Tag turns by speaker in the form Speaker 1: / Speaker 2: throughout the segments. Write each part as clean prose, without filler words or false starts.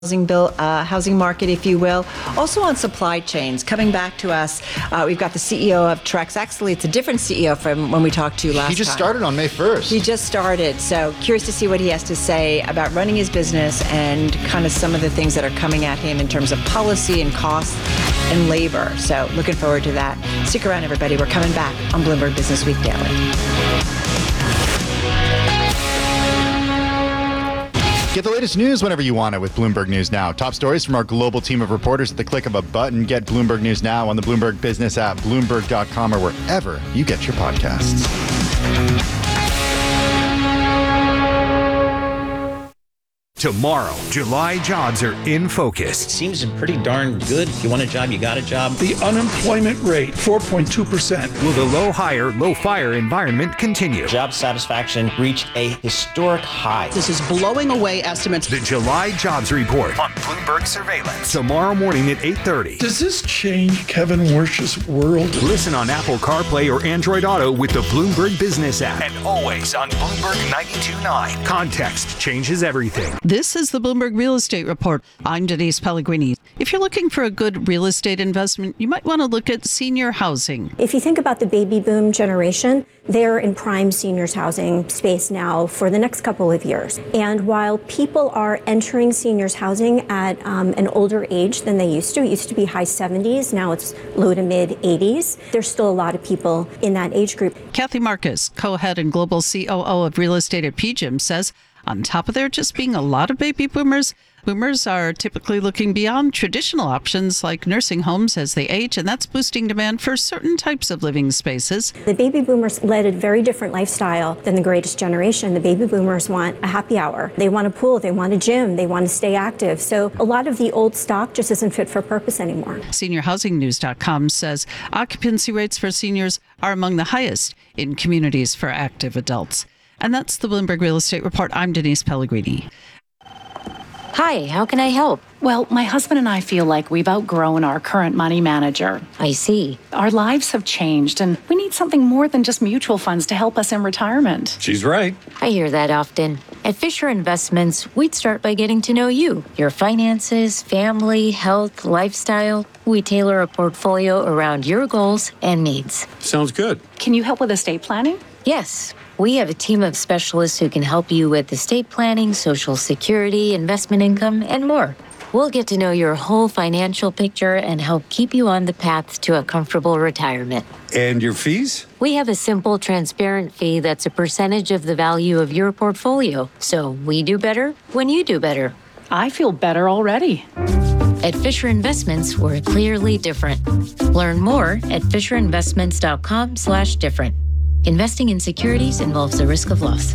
Speaker 1: housing market, if you will. Also on supply chains, coming back to us, we've got the CEO of Trex. Actually, it's a different CEO from when we talked to you last time.
Speaker 2: He just started on May 1st.
Speaker 1: He just started. So curious to see what he has to say about running his business and kind of some of the things that are coming at him in terms of policy and cost and labor. So looking forward to that. Stick around, everybody. We're coming back on Bloomberg Business Week Daily.
Speaker 2: Get the latest news whenever you want it with Bloomberg News Now. Top stories from our global team of reporters at the click of a button. Get Bloomberg News Now on the Bloomberg Business app, Bloomberg.com, or wherever you get your podcasts.
Speaker 3: Tomorrow, July jobs are in focus.
Speaker 4: It seems pretty darn good. If you want a job, you got a job.
Speaker 5: The unemployment rate, 4.2%.
Speaker 3: Will the low hire, low fire environment continue?
Speaker 4: Job satisfaction reached a historic high.
Speaker 6: This is blowing away estimates.
Speaker 3: The July jobs report on Bloomberg Surveillance. Tomorrow morning at 8:30.
Speaker 5: Does this change Kevin Warsh's world?
Speaker 3: Listen on Apple CarPlay or Android Auto with the Bloomberg Business app. And always on Bloomberg 92.9. Context changes everything.
Speaker 7: This is the Bloomberg Real Estate Report. I'm Denise Pellegrini. If you're looking for a good real estate investment, you might want to look at senior housing.
Speaker 8: If you think about the baby boom generation, they're in prime seniors housing space now for the next couple of years. And while people are entering seniors housing at an older age than they used to, it used to be high 70s, now it's low to mid 80s, there's still a lot of people in that age group.
Speaker 7: Kathy Marcus, co-head and global COO of real estate at PGIM, says on top of there just being a lot of baby boomers, boomers are typically looking beyond traditional options like nursing homes as they age, and that's boosting demand for certain types of living spaces.
Speaker 8: The baby boomers led a very different lifestyle than the greatest generation. The baby boomers want a happy hour. They want a pool. They want a gym. They want to stay active. So a lot of the old stock just isn't fit for purpose anymore.
Speaker 7: SeniorHousingNews.com says occupancy rates for seniors are among the highest in communities for active adults. And that's the Bloomberg Real Estate Report. I'm Denise Pellegrini.
Speaker 9: Hi, how can I help?
Speaker 10: Well, my husband and I feel like we've outgrown our current money manager.
Speaker 9: I see.
Speaker 10: Our lives have changed, and we need something more than just mutual funds to help us in retirement.
Speaker 11: She's right.
Speaker 9: I hear that often. At Fisher Investments, we'd start by getting to know you, your finances, family, health, lifestyle. We tailor a portfolio around your goals and needs.
Speaker 11: Sounds good.
Speaker 10: Can you help with estate planning?
Speaker 9: Yes. We have a team of specialists who can help you with estate planning, Social Security, investment income, and more. We'll get to know your whole financial picture and help keep you on the path to a comfortable retirement.
Speaker 11: And your fees?
Speaker 9: We have a simple, transparent fee that's a percentage of the value of your portfolio. So we do better when you do better.
Speaker 10: I feel better already.
Speaker 9: At Fisher Investments, we're clearly different. Learn more at FisherInvestments.com/different. Investing in securities involves the risk of loss.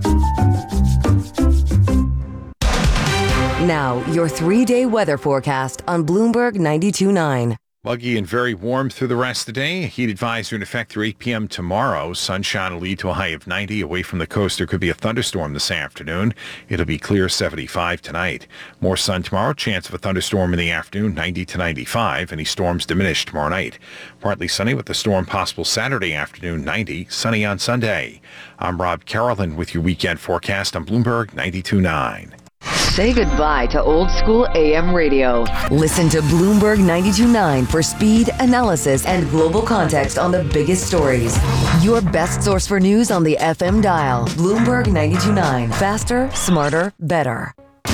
Speaker 12: Now, your 3-day weather forecast on Bloomberg 92.9.
Speaker 13: Muggy and very warm through the rest of the day. Heat advisory in effect through 8 p.m. tomorrow. Sunshine will lead to a high of 90. Away from the coast, there could be a thunderstorm this afternoon. It'll be clear 75 tonight. More sun tomorrow. Chance of a thunderstorm in the afternoon, 90 to 95. Any storms diminish tomorrow night. Partly sunny with a storm possible Saturday afternoon, 90. Sunny on Sunday. I'm Rob Carolyn with your weekend forecast on Bloomberg 92.9.
Speaker 12: Say goodbye to old school AM radio. Listen to Bloomberg 92.9 for speed, analysis, and global context on the biggest stories. Your best source for news on the FM dial. Bloomberg 92.9. Faster, smarter, better.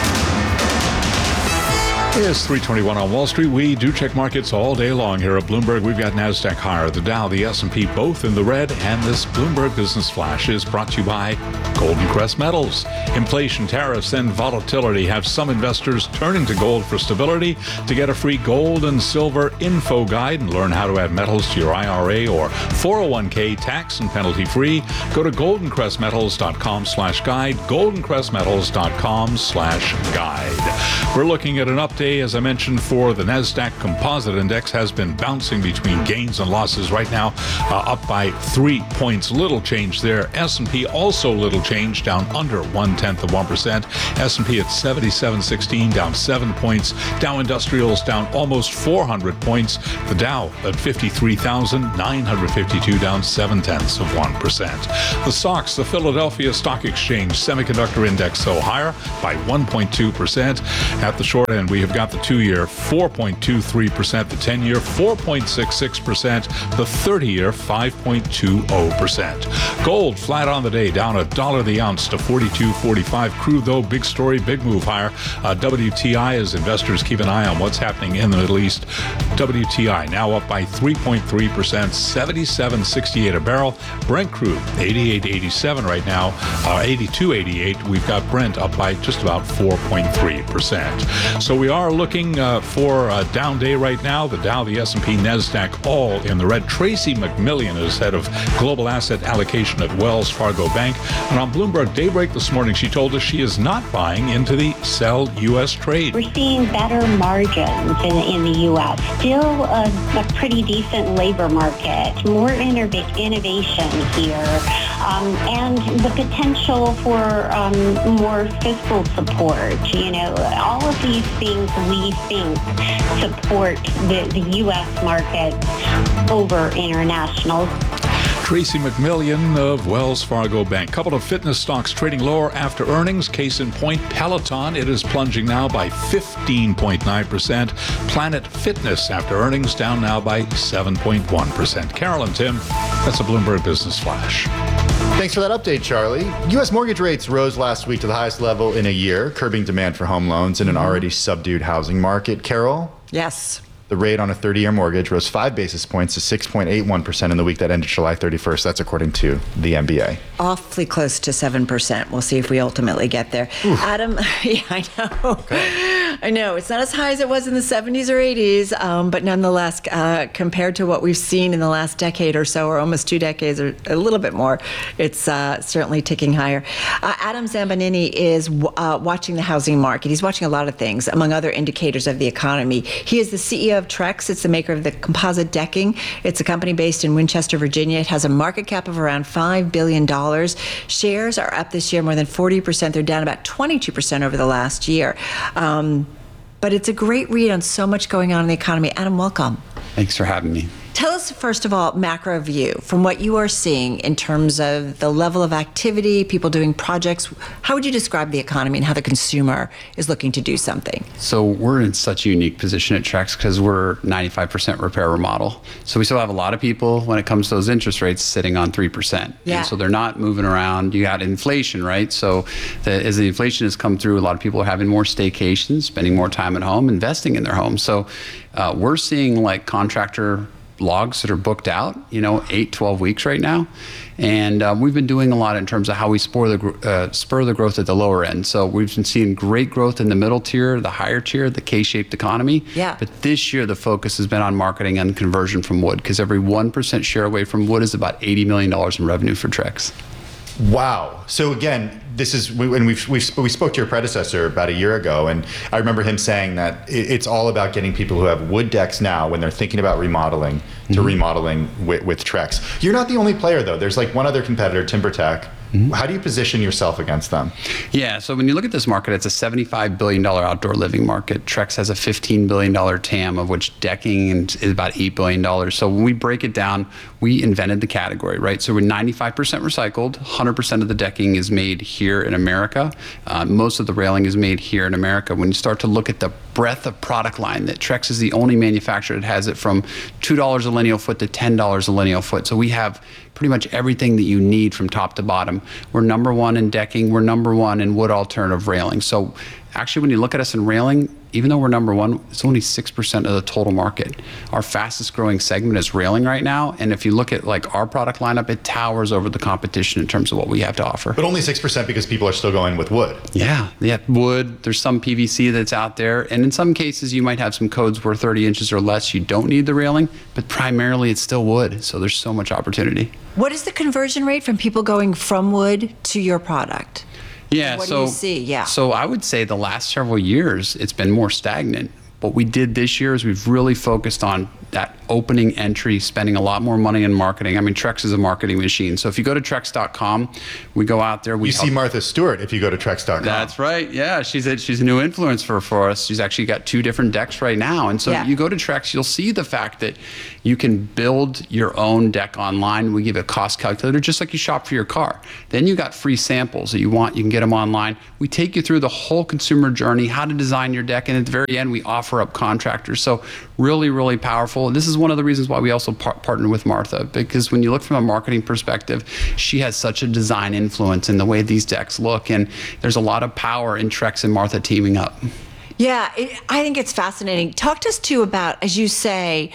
Speaker 14: It's 3:21 on Wall Street. We do check markets all day long here at Bloomberg. We've got NASDAQ higher, the Dow, the S&P, both in the red. And this Bloomberg Business Flash is brought to you by Golden Crest Metals. Inflation, tariffs, and volatility have some investors turning to gold for stability. To get a free gold and silver info guide and learn how to add metals to your IRA or 401k tax and penalty free, go to goldencrestmetals.com/guide, goldencrestmetals.com/guide. We're looking at an update, as I mentioned, for the NASDAQ Composite Index has been bouncing between gains and losses right now, up by 3 points. Little change there. S&P also little change, down under 0.1%. S&P at 7716, down 7 points. Dow Industrials down almost 400 points. The Dow at 53,952, down 0.7%. The SOX, the Philadelphia Stock Exchange Semiconductor Index, so higher by 1.2%. At the short end, we have got the 2-year 4.23%, the 10-year 4.66%, the 30-year 5.20%. Gold flat on the day, down $1 the ounce to $42.45. Crude, though, big story, big move higher. WTI, as investors keep an eye on what's happening in the Middle East. WTI now up by 3.3%, $77.68 a barrel. Brent crude, $88.87 right now, $82.88. We've got Brent up by just about 4.3%. So we are looking for a down day right now. The Dow, the S&P, NASDAQ, all in the red. Tracy McMillian is head of global asset allocation at Wells Fargo Bank. And on Bloomberg Daybreak this morning, she told us she is not buying into the sell U.S. trade.
Speaker 11: We're seeing better margins in the U.S. Still a pretty decent labor market, more innovation here, and the potential for more fiscal support. All of these things we think support the U.S. market over international.
Speaker 14: Tracy McMillian of Wells Fargo Bank. Couple of fitness stocks trading lower after earnings. Case in point, Peloton. It is plunging now by 15.9%. Planet Fitness after earnings down now by 7.1%. Carol and Tim, that's a Bloomberg Business Flash.
Speaker 2: Thanks for that update, Charlie. U.S. mortgage rates rose last week to the highest level in a year, curbing demand for home loans in an already subdued housing market. Carol?
Speaker 1: Yes.
Speaker 2: The rate on a 30-year mortgage rose 5 basis points to 6.81% in the week that ended July 31st. That's according to the MBA.
Speaker 1: Awfully close to 7%. We'll see if we ultimately get there. Oof. Adam, yeah, I know. Okay. I know. It's not as high as it was in the 70s or 80s, but nonetheless, compared to what we've seen in the last decade or so, or almost 2 decades, or a little bit more, it's certainly ticking higher. Adam Zambanini is watching the housing market. He's watching a lot of things, among other indicators of the economy. He is the CEO of Trex. It's the maker of the composite decking. It's a company based in Winchester, Virginia. It has a market cap of around $5 billion. Shares are up this year more than 40%. They're down about 22% over the last year. But it's a great read on so much going on in the economy. Adam, welcome.
Speaker 15: Thanks for having me.
Speaker 1: Tell us, first of all, macro view from what you are seeing in terms of the level of activity, people doing projects. How would you describe the economy and how the consumer is looking to do something?
Speaker 15: So we're in such a unique position at Trex because we're 95% repair remodel. So we still have a lot of people, when it comes to those interest rates, sitting on 3%.
Speaker 1: Yeah.
Speaker 15: And so they're not moving around. You got inflation, right? So as the inflation has come through, a lot of people are having more staycations, spending more time at home, investing in their home. So we're seeing like contractor logs that are booked out, 8-12 weeks right now. And we've been doing a lot in terms of how we spur the growth at the lower end. So we've been seeing great growth in the middle tier, the higher tier, the K-shaped economy.
Speaker 1: Yeah.
Speaker 15: But this year, the focus has been on marketing and conversion from wood, because every 1% share away from wood is about $80 million in revenue for Trex.
Speaker 2: Wow. So again, this is when we spoke to your predecessor about a year ago, and I remember him saying that it's all about getting people who have wood decks now when they're thinking about remodeling to remodeling with Trex. You're not the only player though. There's like one other competitor, TimberTech. How do you position yourself against them?
Speaker 15: Yeah, so when you look at this market, it's a $75 billion outdoor living market. Trex has a $15 billion TAM, of which decking is about $8 billion. So when we break it down, we invented the category, right? So we're 95% recycled, 100% of the decking is made here in America. Most of the railing is made here in America. When you start to look at the breadth of product line, that Trex is the only manufacturer that has it from $2 a lineal foot to $10 a lineal foot. So we have pretty much everything that you need from top to bottom. We're number one in decking. We're number one in wood alternative railing. So actually, when you look at us in railing, even though we're number one, it's only 6% of the total market. Our fastest growing segment is railing right now. And if you look at like our product lineup, it towers over the competition in terms of what we have to offer.
Speaker 2: But only 6% because people are still going with wood.
Speaker 15: Yeah, wood. There's some PVC that's out there. And in some cases, you might have some codes where 30 inches or less, you don't need the railing, but primarily it's still wood. So there's so much opportunity.
Speaker 1: What is the conversion rate from people going from wood to your product?
Speaker 15: Yeah,
Speaker 1: what do you see? Yeah.
Speaker 15: So I would say the last several years, it's been more stagnant. What we did this year is we've really focused on that opening entry, spending a lot more money in marketing. I mean, Trex is a marketing machine. So if you go to Trex.com, we go out there.
Speaker 2: You see Martha Stewart if you go to Trex.com.
Speaker 15: That's right. Yeah, she's a new influencer for us. She's actually got 2 different decks right now. And so you go to Trex, you'll see the fact that you can build your own deck online. We give a cost calculator just like you shop for your car. Then you got free samples that you want. You can get them online. We take you through the whole consumer journey, how to design your deck. And at the very end, we offer up contractors. So really, really powerful. This is one of the reasons why we also partner with Martha, because when you look from a marketing perspective, she has such a design influence in the way these decks look. And there's a lot of power in Trex and Martha teaming up.
Speaker 1: Yeah, I think it's fascinating. Talk to us too about, as you say,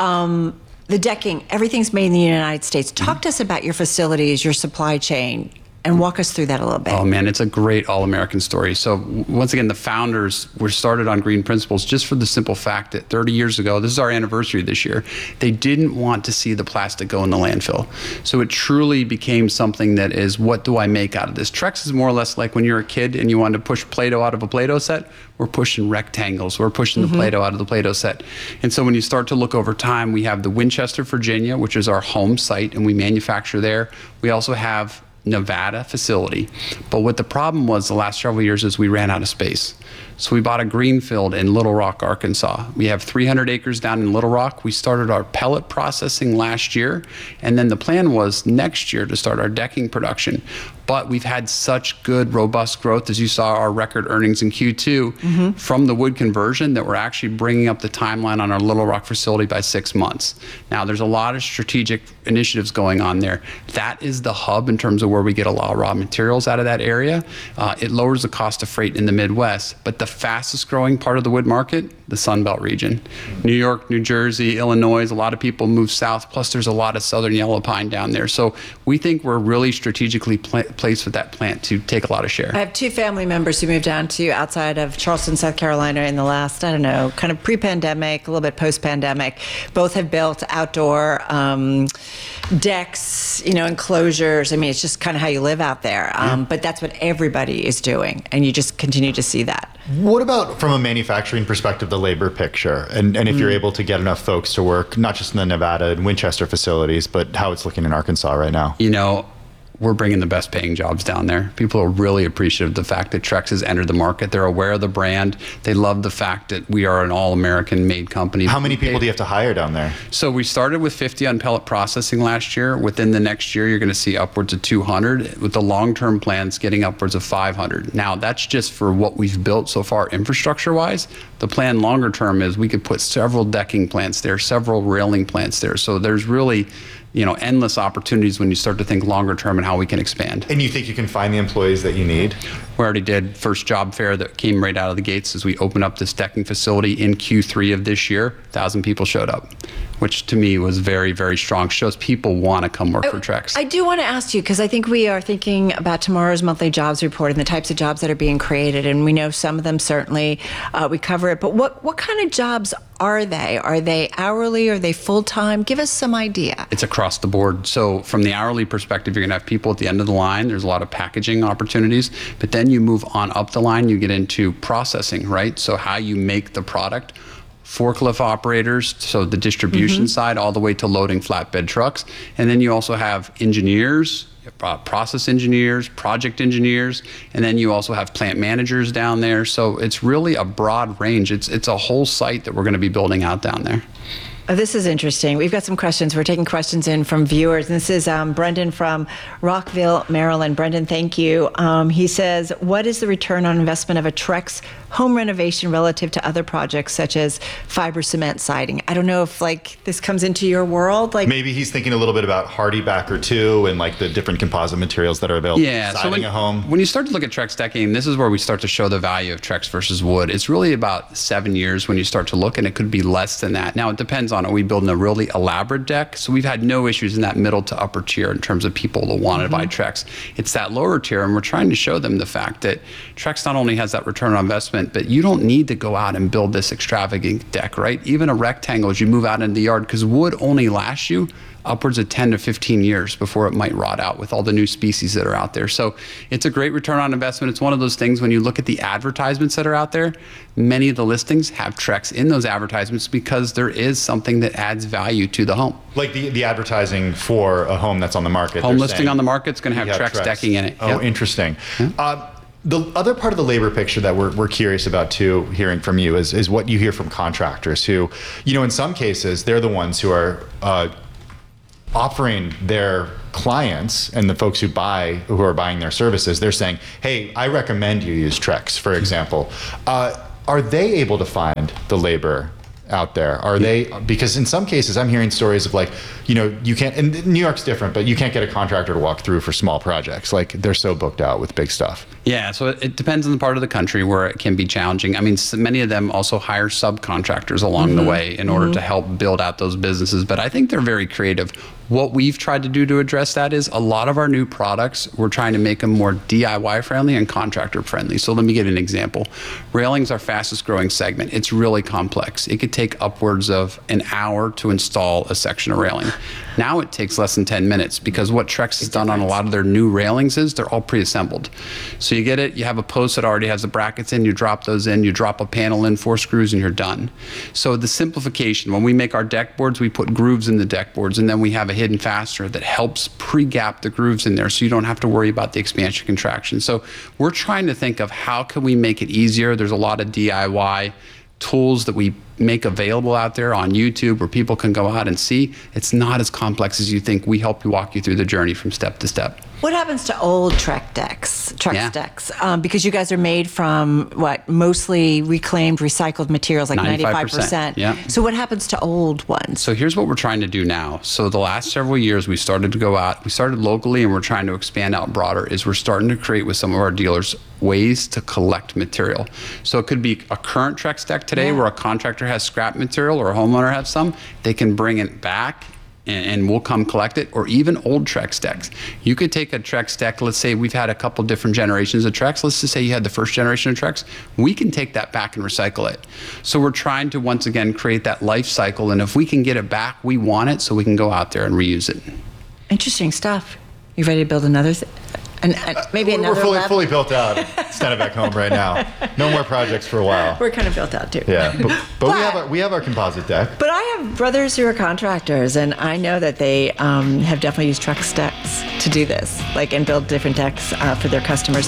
Speaker 1: the decking, everything's made in the United States. Talk to us about your facilities, your supply chain, and walk us through that a little bit.
Speaker 15: Oh man, it's a great all-American story. So once again, the founders were started on green principles just for the simple fact that 30 years ago, this is our anniversary this year, they didn't want to see the plastic go in the landfill. So it truly became something that is, what do I make out of this? Trex is more or less like when you're a kid and you wanted to push Play-Doh out of a Play-Doh set. We're pushing rectangles. We're pushing the Play-Doh out of the Play-Doh set. And so when you start to look over time, we have the Winchester, Virginia, which is our home site, and we manufacture there. We also have Nevada facility. But what the problem was the last several years is we ran out of space. So we bought a greenfield in Little Rock, Arkansas. We have 300 acres down in Little Rock. We started our pellet processing last year, and then the plan was next year to start our decking production. But we've had such good, robust growth, as you saw our record earnings in Q2 from the wood conversion, that we're actually bringing up the timeline on our Little Rock facility by 6 months. Now, there's a lot of strategic initiatives going on there. That is the hub in terms of where we get a lot of raw materials out of that area. It lowers the cost of freight in the Midwest, but the fastest growing part of the wood market, the Sun Belt region. New York, New Jersey, Illinois, a lot of people move south, plus there's a lot of southern yellow pine down there. So we think we're really strategically placed with that plant to take a lot of share.
Speaker 1: I have 2 family members who moved down to outside of Charleston, South Carolina in the last, I don't know, kind of pre-pandemic, a little bit post-pandemic. Both have built outdoor decks, enclosures. I mean, it's just kind of how you live out there. But that's what everybody is doing, and you just continue to see that.
Speaker 2: What about from a manufacturing perspective, the labor picture, and if you're able to get enough folks to work, not just in the Nevada and Winchester facilities, but how it's looking in Arkansas right now?
Speaker 15: We're bringing the best paying jobs down there. People are really appreciative of the fact that Trex has entered the market. They're aware of the brand. They love the fact that we are an all-American made company.
Speaker 2: How many people do you have to hire down there?
Speaker 15: So we started with 50 on pellet processing last year. Within the next year, you're going to see upwards of 200, with the long-term plans getting upwards of 500. Now, that's just for what we've built so far infrastructure-wise. The plan longer term is we could put several decking plants there, several railing plants there. So there's really endless opportunities when you start to think longer term and how we can expand.
Speaker 2: And you think you can find the employees that you need?
Speaker 15: We already did. First job fair that came right out of the gates as we opened up this decking facility in Q3 of this year. 1,000 people showed up, which to me was very, very strong. Shows people want to come work for Trex.
Speaker 1: I do want to ask you, because I think we are thinking about tomorrow's monthly jobs report and the types of jobs that are being created, and we know some of them certainly, we cover it, but what kind of jobs are they? Are they hourly? Are they full-time? Give us some idea.
Speaker 15: It's across the board. So from the hourly perspective, you're going to have people at the end of the line. There's a lot of packaging opportunities, but then you move on up the line, you get into processing, right? So how you make the product. Forklift operators, so the distribution side, all the way to loading flatbed trucks. And then you also have engineers, process engineers, project engineers, and then you also have plant managers down there. So it's really a broad range. It's a whole site that we're going to be building out down there.
Speaker 1: Oh, this is interesting. We've got some questions. We're taking questions in from viewers. And this is Brendan from Rockville, Maryland. Brendan, thank you. He says, what is the return on investment of a Trex home renovation relative to other projects such as fiber cement siding? I don't know if this comes into your world.
Speaker 2: Maybe he's thinking a little bit about Hardy Backer too, and the different composite materials that are available.
Speaker 15: Yeah,
Speaker 2: siding a home.
Speaker 15: When you start to look at Trex decking, this is where we start to show the value of Trex versus wood. It's really about 7 years when you start to look, and it could be less than that. Now it depends on, are we building a really elaborate deck? So we've had no issues in that middle to upper tier in terms of people that want to buy Trex. It's that lower tier, and we're trying to show them the fact that Trex not only has that return on investment, but you don't need to go out and build this extravagant deck, right? Even a rectangle as you move out into the yard, because wood only lasts you upwards of 10 to 15 years before it might rot out with all the new species that are out there. So it's a great return on investment. It's one of those things when you look at the advertisements that are out there, many of the listings have Trex in those advertisements because there is something that adds value to the home.
Speaker 2: Like the advertising for a home that's on the market.
Speaker 15: Home listing on the market is going to have Trex decking in it.
Speaker 2: Oh,
Speaker 15: Yep.
Speaker 2: interesting. The other part of the labor picture that we're curious about too, hearing from you, is what you hear from contractors who, in some cases, they're the ones who are offering their clients and the folks who are buying their services. They're saying, "Hey, I recommend you use Trex," for example. Are they able to find the labor out there? Are they, because in some cases I'm hearing stories of like, you can't, and New York's different, but you can't get a contractor to walk through for small projects. Like they're so booked out with big stuff.
Speaker 15: Yeah, so it depends on the part of the country where it can be challenging. I mean, many of them also hire subcontractors along the way in order to help build out those businesses, but I think they're very creative. What we've tried to do to address that is a lot of our new products, we're trying to make them more DIY friendly and contractor friendly. So let me give you an example. Railing's our fastest growing segment. It's really complex. It could take upwards of an hour to install a section of railing. Now it takes less than 10 minutes because what Trex has done on a lot of their new railings is they're all pre-assembled. So you get it, you have a post that already has the brackets in, you drop those in, you drop a panel in, 4 screws, and you're done. So the simplification, when we make our deck boards, we put grooves in the deck boards, and then we have a hidden fastener that helps pre-gap the grooves in there so you don't have to worry about the expansion contraction. So we're trying to think of how can we make it easier. There's a lot of DIY tools that we make available out there on YouTube where people can go out and see. It's not as complex as you think. We help you walk you through the journey from step to step.
Speaker 1: What happens to old Trex decks? Because you guys are made from mostly reclaimed, recycled materials, like 95%.
Speaker 15: Yeah.
Speaker 1: So what happens to old ones?
Speaker 15: So here's what we're trying to do now. So the last several years, we started to go out. We started locally, and we're trying to expand out broader. Is we're starting to create with some of our dealers ways to collect material. So it could be a current Trex deck today where a contractor has scrap material or a homeowner has some. They can bring it back and we'll come collect it, or even old Trex decks. You could take a Trex deck, let's say we've had a couple different generations of Trex. Let's just say you had the first generation of Trex. We can take that back and recycle it. So we're trying to, once again, create that life cycle, and if we can get it back, we want it so we can go out there and reuse it.
Speaker 1: Interesting stuff. You ready to build another maybe another
Speaker 2: We're
Speaker 1: lab?
Speaker 2: fully built out. Stennebeck home right now. No more projects for a while.
Speaker 1: We're kind of built out too.
Speaker 2: Yeah, but we have our composite deck.
Speaker 1: But I have brothers who are contractors, and I know that they have definitely used Trex decks to do this, and build different decks for their customers.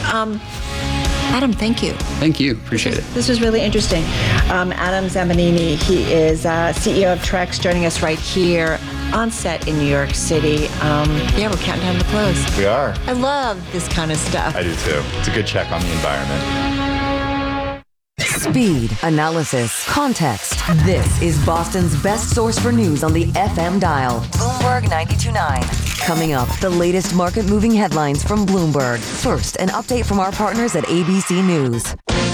Speaker 1: Adam, thank you.
Speaker 15: Thank you. Appreciate it.
Speaker 1: This was really interesting. Adam Zambanini, he is CEO of Trex, joining us right here on set in New York City. We're counting down the close.
Speaker 2: We are.
Speaker 1: I love this kind of stuff.
Speaker 2: I do too. It's a good check on the environment.
Speaker 12: Speed, analysis, context. This is Boston's best source for news on the FM dial. Bloomberg 92.9. Coming up, the latest market-moving headlines from Bloomberg. First, an update from our partners at ABC News.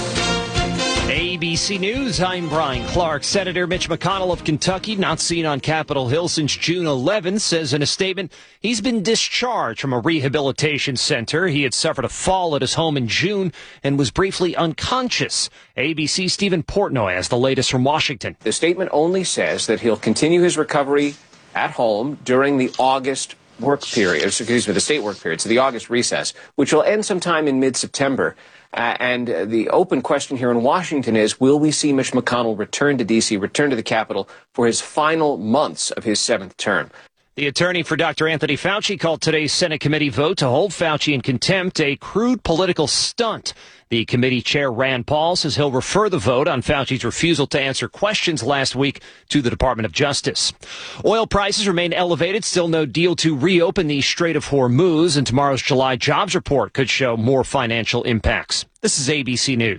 Speaker 16: ABC News, I'm Brian Clark. Senator Mitch McConnell of Kentucky, not seen on Capitol Hill since June 11th, says in a statement he's been discharged from a rehabilitation center. He had suffered a fall at his home in June and was briefly unconscious. ABC's Stephen Portnoy has the latest from Washington.
Speaker 17: The statement only says that he'll continue his recovery at home during the August work period, the state work period, so the August recess, which will end sometime in mid-September. And the open question here in Washington is, will we see Mitch McConnell return to D.C., return to the Capitol for his final months of his 7th term?
Speaker 16: The attorney for Dr. Anthony Fauci called today's Senate committee vote to hold Fauci in contempt a crude political stunt. The committee chair, Rand Paul, says he'll refer the vote on Fauci's refusal to answer questions last week to the Department of Justice. Oil prices remain elevated, still no deal to reopen the Strait of Hormuz, and tomorrow's July jobs report could show more financial impacts. This is ABC News.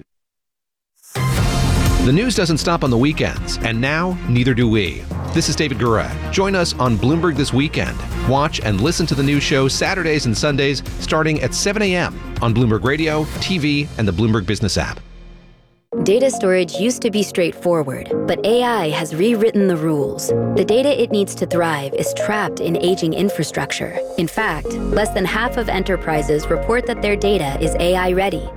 Speaker 18: The news doesn't stop on the weekends, and now neither do we. This is David Gura. Join us on Bloomberg This Weekend. Watch and listen to the news show Saturdays and Sundays starting at 7 a.m. on Bloomberg Radio, TV, and the Bloomberg Business app.
Speaker 19: Data storage used to be straightforward, but AI has rewritten the rules. The data it needs to thrive is trapped in aging infrastructure. In fact, less than half of enterprises report that their data is AI ready.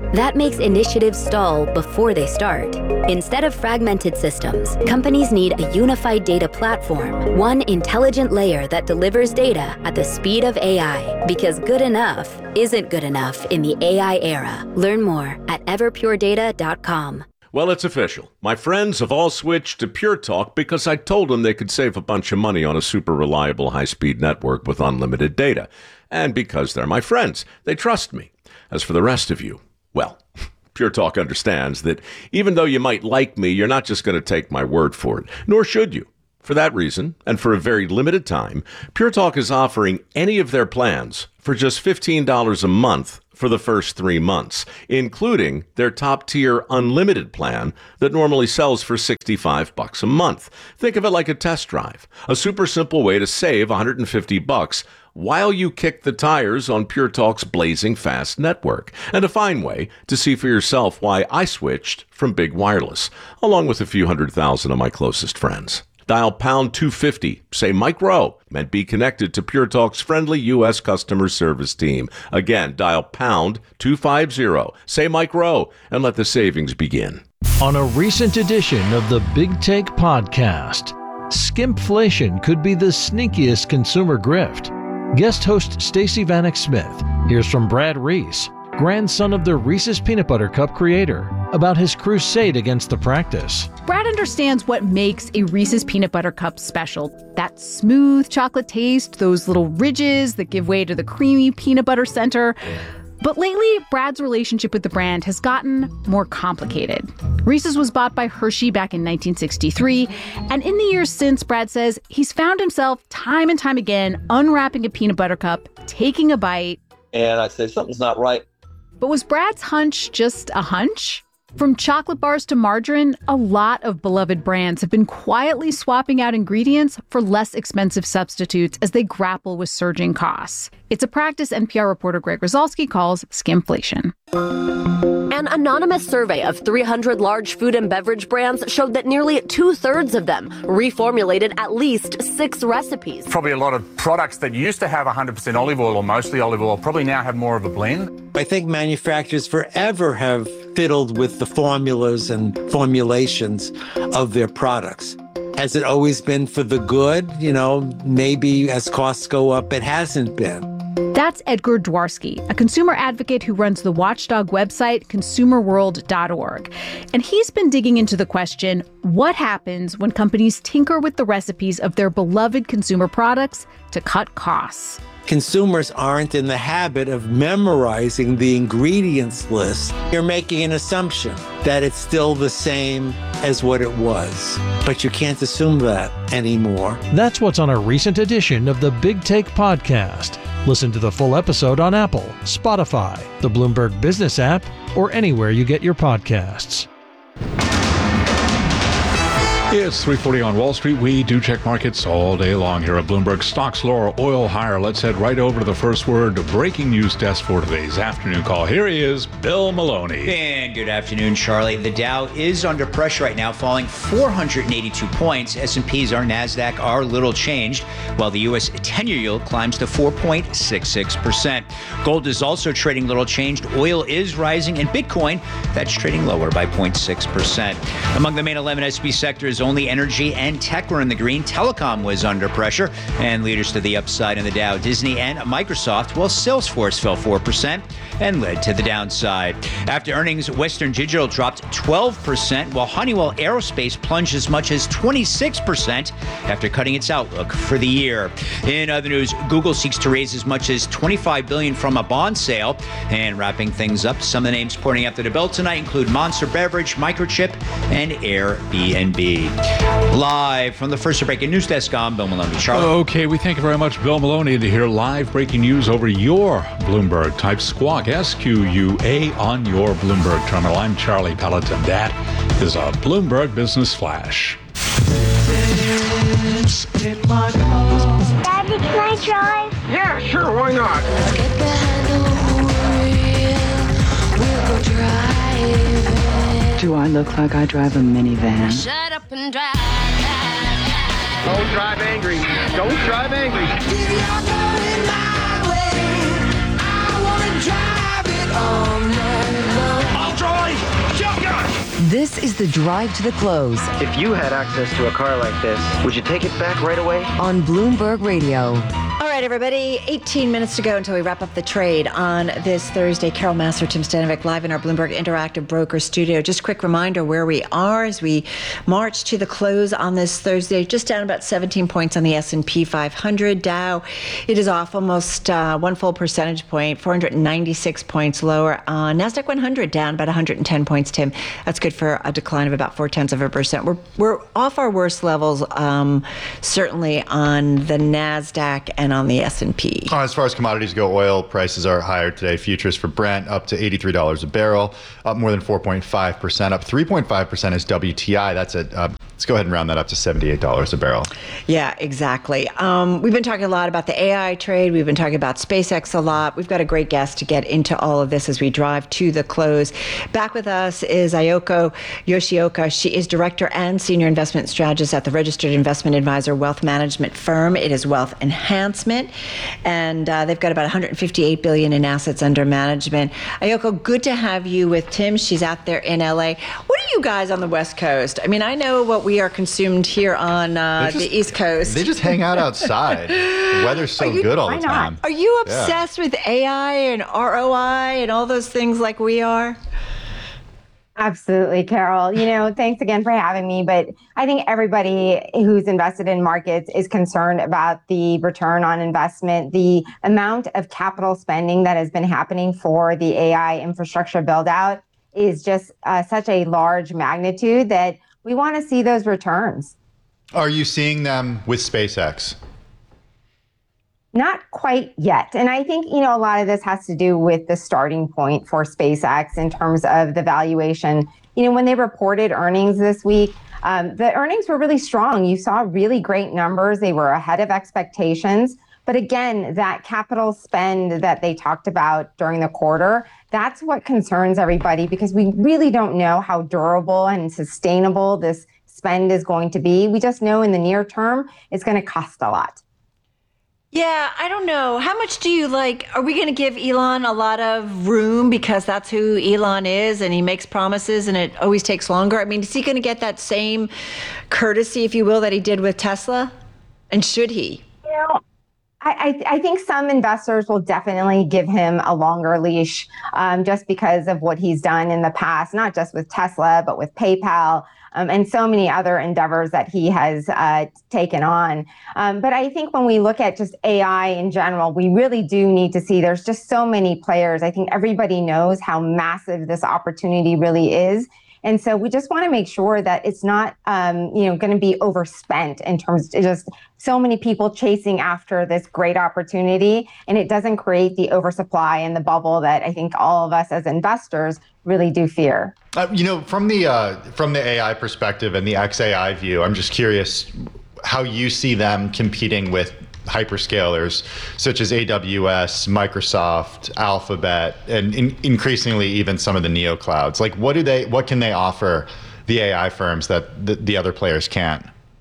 Speaker 19: That makes initiatives stall before they start. Instead of fragmented systems, companies need a unified data platform, one intelligent layer that delivers data at the speed of AI. Because good enough isn't good enough in the AI era. Learn more at everpuredata.com.
Speaker 20: Well, it's official. My friends have all switched to Pure Talk because I told them they could save a bunch of money on a super reliable high-speed network with unlimited data. And because they're my friends, they trust me. As for the rest of you, well, Pure Talk understands that even though you might like me, you're not just going to take my word for it, nor should you. For that reason, and for a very limited time, Pure Talk is offering any of their plans for just $15 a month for the first 3 months, including their top-tier unlimited plan that normally sells for $65 a month. Think of it like a test drive, a super simple way to save $150 while you kick the tires on Pure Talk's blazing fast network, and a fine way to see for yourself why I switched from big wireless, along with a few 100,000 of my closest friends. Dial pound 250, say Mike Rowe, and be connected to Pure Talk's friendly U.S. customer service team. Again, dial pound 250, say Mike Rowe, and let the savings begin.
Speaker 21: On a recent edition of the Big Take podcast, skimpflation could be the sneakiest consumer grift. Guest host Stacey Vanek Smith hears from Brad Reese, grandson of the Reese's Peanut Butter Cup creator, about his crusade against the practice.
Speaker 10: Brad understands what makes a Reese's Peanut Butter Cup special. That smooth chocolate taste, those little ridges that give way to the creamy peanut butter center. But lately, Brad's relationship with the brand has gotten more complicated. Reese's was bought by Hershey back in 1963, and in the years since, Brad says he's found himself time and time again unwrapping a peanut butter cup, taking a bite.
Speaker 22: And I say, something's not right.
Speaker 10: But was Brad's hunch just a hunch? From chocolate bars to margarine, a lot of beloved brands have been quietly swapping out ingredients for less expensive substitutes as they grapple with surging costs. It's a practice NPR reporter Greg Rosalsky calls skimflation.
Speaker 23: An anonymous survey of 300 large food and beverage brands showed that nearly 2/3 of them reformulated at least 6 recipes.
Speaker 24: Probably a lot of products that used to have 100% olive oil or mostly olive oil probably now have more of a blend.
Speaker 25: I think manufacturers forever have fiddled with the formulas and formulations of their products. Has it always been for the good? You know, maybe as costs go up, it hasn't been.
Speaker 10: That's Edgar Dworsky, a consumer advocate who runs the watchdog website consumerworld.org. And he's been digging into the question, what happens when companies tinker with the recipes of their beloved consumer products to cut costs?
Speaker 25: Consumers aren't in the habit of memorizing the ingredients list. You're making an assumption that it's still the same as what it was. But you can't assume that anymore.
Speaker 21: That's what's on a recent edition of the Big Take podcast. Listen to the full episode on Apple, Spotify, the Bloomberg Business app, or anywhere you get your podcasts.
Speaker 14: It's 3:40 on Wall Street. We do check markets all day long here at Bloomberg. Stocks lower, oil higher. Let's head right over to the first word breaking news desk for today's afternoon call. Here he is, Bill Maloney.
Speaker 26: And good afternoon, Charlie. The Dow is under pressure right now, falling 482 points. S&Ps or NASDAQ are little changed, while the U.S. 10-year yield climbs to 4.66%. Gold is also trading little changed. Oil is rising, and Bitcoin, that's trading lower by 0.6%. Among the main 11 S&P sectors, only energy and tech were in the green. Telecom was under pressure, and leaders to the upside in the Dow, Disney and Microsoft, while Salesforce fell 4% and led to the downside. After earnings, Western Digital dropped 12%, while Honeywell Aerospace plunged as much as 26% after cutting its outlook for the year. In other news, Google seeks to raise as much as $25 billion from a bond sale. And wrapping things up, some of the names porting after the bell tonight include Monster Beverage, Microchip, and Airbnb. Live from the first breaking news desk, I'm Bill Maloney. Charlie.
Speaker 14: Okay, we thank you very much, Bill Maloney, to hear live breaking news over your Bloomberg. Type Squawk, SQUA, on your Bloomberg terminal. I'm Charlie Pelleton. That is a Bloomberg Business Flash.
Speaker 27: Daddy, can I drive?
Speaker 28: Yeah, sure, why not?
Speaker 27: Get behind the wheel, we'll go driving.
Speaker 29: Do I look like I drive a minivan?
Speaker 27: Shut up and drive.
Speaker 28: Don't drive angry. Don't drive angry.
Speaker 27: I wanna drive it all night long.
Speaker 12: This is the Drive to the Close
Speaker 3: If you had access to a car like this, would you take it back right away?
Speaker 12: on Bloomberg Radio.
Speaker 1: All right, everybody, 18 minutes to go until we wrap up the trade on this Thursday. Carol Massar, Tim Stanovic, live in our Bloomberg Interactive Broker Studio. Just a quick reminder where we are as we march to the close on this Thursday. Just down about 17 points on the S&P 500. Dow, it is off almost 1 full percentage point, 496 points lower. NASDAQ 100 down about 110 points, Tim. That's good for a decline of about 0.4%. We're off our worst levels, certainly on the NASDAQ and on the S&P.
Speaker 2: As far as commodities go, oil prices are higher today. Futures for Brent up to $83 a barrel, up more than 4.5%. Up 3.5% is WTI. That's at, let's go ahead and round that up to $78 a barrel.
Speaker 1: Yeah, exactly. We've been talking a lot about the AI trade. We've been talking about SpaceX a lot. We've got a great guest to get into all of this as we drive to the close. Back with us is Ayoko Yoshioka. She is Director and Senior Investment Strategist at the Registered Investment Advisor Wealth Management firm. It is Wealth Enhancement, and they've got about $158 billion in assets under management. Ayoko, good to have you with Tim. She's out there in LA. What are you guys on the West Coast? I mean, I know what we are consumed here on the East Coast.
Speaker 2: They just hang out outside. The weather's so good all the time.
Speaker 1: Are you obsessed with AI and ROI and all those things like we are?
Speaker 4: Absolutely, Carol. Thanks again for having me. But I think everybody who's invested in markets is concerned about the return on investment, the amount of capital spending that has been happening for the AI infrastructure build out is just such a large magnitude that we want to see those returns.
Speaker 2: Are you seeing them with SpaceX?
Speaker 4: Not quite yet. And I think, a lot of this has to do with the starting point for SpaceX in terms of the valuation. When they reported earnings this week, the earnings were really strong. You saw really great numbers. They were ahead of expectations. But again, that capital spend that they talked about during the quarter, that's what concerns everybody because we really don't know how durable and sustainable this spend is going to be. We just know in the near term, it's going to cost a lot.
Speaker 1: Yeah, I don't know. How much do you like? Are we going to give Elon a lot of room because that's who Elon is and he makes promises and it always takes longer? I mean, is he going to get that same courtesy, if you will, that he did with Tesla? And should he?
Speaker 4: I think some investors will definitely give him a longer leash just because of what he's done in the past, not just with Tesla, but with PayPal. And so many other endeavors that he has taken on. But I think when we look at just AI in general, we really do need to see there's just so many players. I think everybody knows how massive this opportunity really is. And so we just want to make sure that it's not, going to be overspent in terms of just so many people chasing after this great opportunity, and it doesn't create the oversupply and the bubble that I think all of us as investors really do fear.
Speaker 2: From the AI perspective and the XAI view, I'm just curious how you see them competing with hyperscalers such as AWS, Microsoft, Alphabet, and increasingly even some of the neoclouds. Like, what can they offer the AI firms that the other players can't?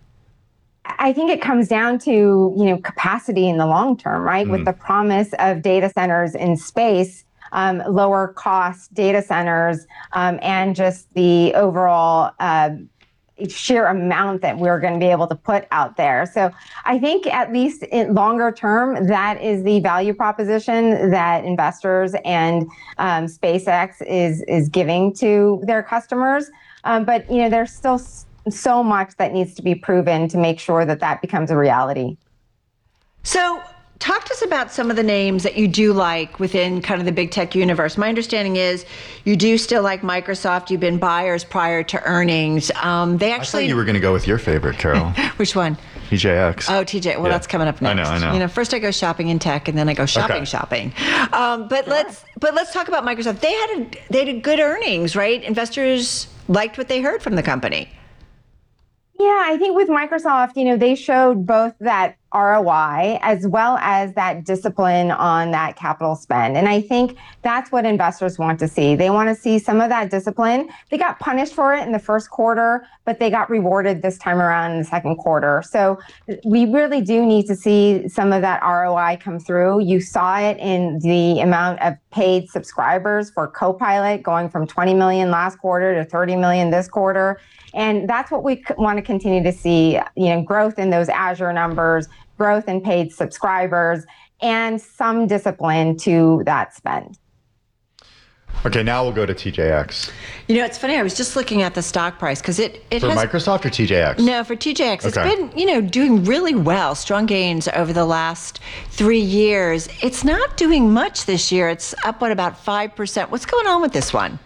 Speaker 4: I think it comes down to, capacity in the long term, right? With the promise of data centers in space, lower cost data centers, and just the overall sheer amount that we're going to be able to put out there. So I think at least in longer term, that is the value proposition that investors and SpaceX is giving to their customers. But there's still so much that needs to be proven to make sure that becomes a reality.
Speaker 1: So talk to us about some of the names that you do like within kind of the big tech universe. My understanding is you do still like Microsoft. You've been buyers prior to earnings. I
Speaker 2: thought you were going to go with your favorite, Carol.
Speaker 1: Which one?
Speaker 2: TJX.
Speaker 1: Oh, TJ. Well, that's coming up next.
Speaker 2: I know.
Speaker 1: First I go shopping in tech, and then I go shopping. But let's talk about Microsoft. They had good earnings, right? Investors liked what they heard from the company.
Speaker 4: Yeah, I think with Microsoft, they showed both that ROI as well as that discipline on that capital spend. And I think that's what investors want to see. They want to see some of that discipline. They got punished for it in the first quarter, but they got rewarded this time around in the second quarter. So we really do need to see some of that ROI come through. You saw it in the amount of paid subscribers for Copilot going from 20 million last quarter to 30 million this quarter. And that's what we want to continue to see, growth in those Azure numbers, growth in paid subscribers, and some discipline to that spend.
Speaker 2: Okay, now we'll go to TJX.
Speaker 1: It's funny. I was just looking at the stock price because it
Speaker 2: for
Speaker 1: has,
Speaker 2: Microsoft or TJX?
Speaker 1: No, for TJX. It's
Speaker 2: Okay.
Speaker 1: been, doing really well. Strong gains over the last 3 years. It's not doing much this year. It's up, about 5%. What's going on with this one?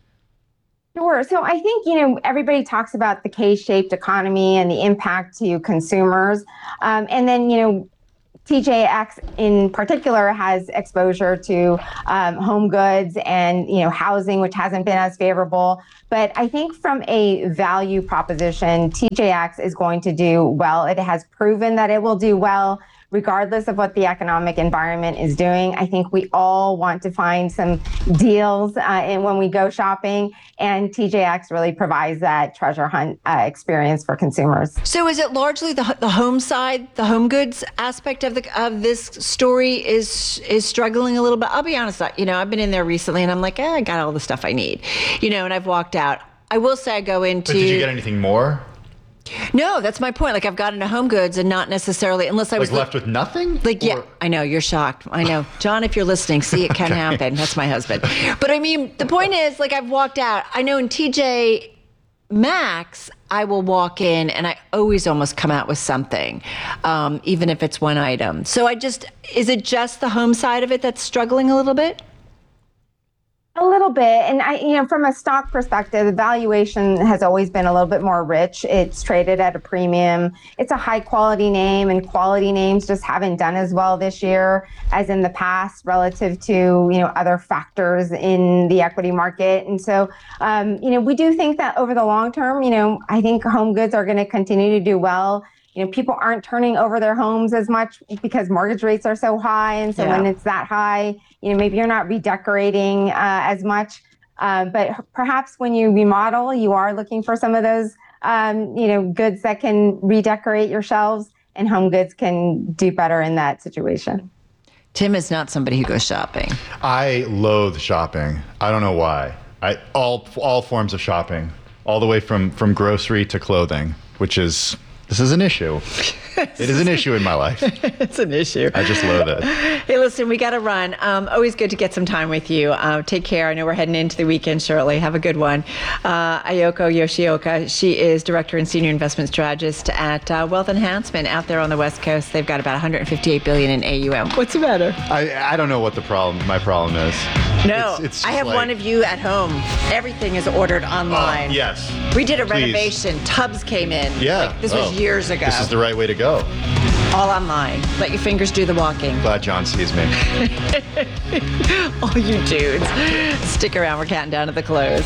Speaker 4: Sure. So I think, everybody talks about the K-shaped economy and the impact to consumers. And then, TJX in particular has exposure to home goods and, housing, which hasn't been as favorable. But I think from a value proposition, TJX is going to do well. It has proven that it will do well regardless of what the economic environment is doing. I think we all want to find some deals when we go shopping, and TJX really provides that treasure hunt experience for consumers.
Speaker 1: So is it largely the home side, the home goods aspect of this story is struggling a little bit? I'll be honest, I've been in there recently and I'm like, I got all the stuff I need, and I've walked out. I will say I go into...
Speaker 2: But did you get anything more?
Speaker 1: No, that's my point. Like, I've gotten into home goods and not necessarily, unless I was
Speaker 2: left with nothing?
Speaker 1: Yeah, I know, you're shocked. I know. John, if you're listening, see, it can happen. That's my husband. But I mean, the point is, I've walked out. I know in TJ Maxx, I will walk in and I always almost come out with something, even if it's one item. So is it just the home side of it that's struggling a little bit?
Speaker 4: A little bit. And from a stock perspective, the valuation has always been a little bit more rich. It's traded at a premium. It's a high quality name, and quality names just haven't done as well this year as in the past relative to, other factors in the equity market. And so, we do think that over the long term, I think home goods are going to continue to do well. People aren't turning over their homes as much because mortgage rates are so high. And so when it's that high, maybe you're not redecorating as much. But perhaps when you remodel, you are looking for some of those, goods that can redecorate your shelves, and home goods can do better in that situation.
Speaker 1: Tim is not somebody who goes shopping.
Speaker 2: I loathe shopping. I don't know why. All forms of shopping, all the way from grocery to clothing, this is an issue. It is an issue in my life.
Speaker 1: It's an issue.
Speaker 2: I just loathe it.
Speaker 1: Hey, listen, we got to run. Always good to get some time with you. Take care. I know we're heading into the weekend shortly. Have a good one. Ayoko Yoshioka, she is Director and Senior Investment Strategist at Wealth Enhancement out there on the West Coast. They've got about $158 billion in AUM. What's the matter?
Speaker 2: I don't know what my problem is.
Speaker 1: No,
Speaker 2: it's
Speaker 1: I have one of you at home. Everything is ordered online.
Speaker 2: Yes.
Speaker 1: We did a
Speaker 2: Please.
Speaker 1: Renovation. Tubs came in.
Speaker 2: Yeah.
Speaker 1: This was years ago.
Speaker 2: This is the right way to go.
Speaker 1: All online. Let your fingers do the walking.
Speaker 2: Glad John sees me.
Speaker 1: All you dudes. Stick around. We're counting down to the close.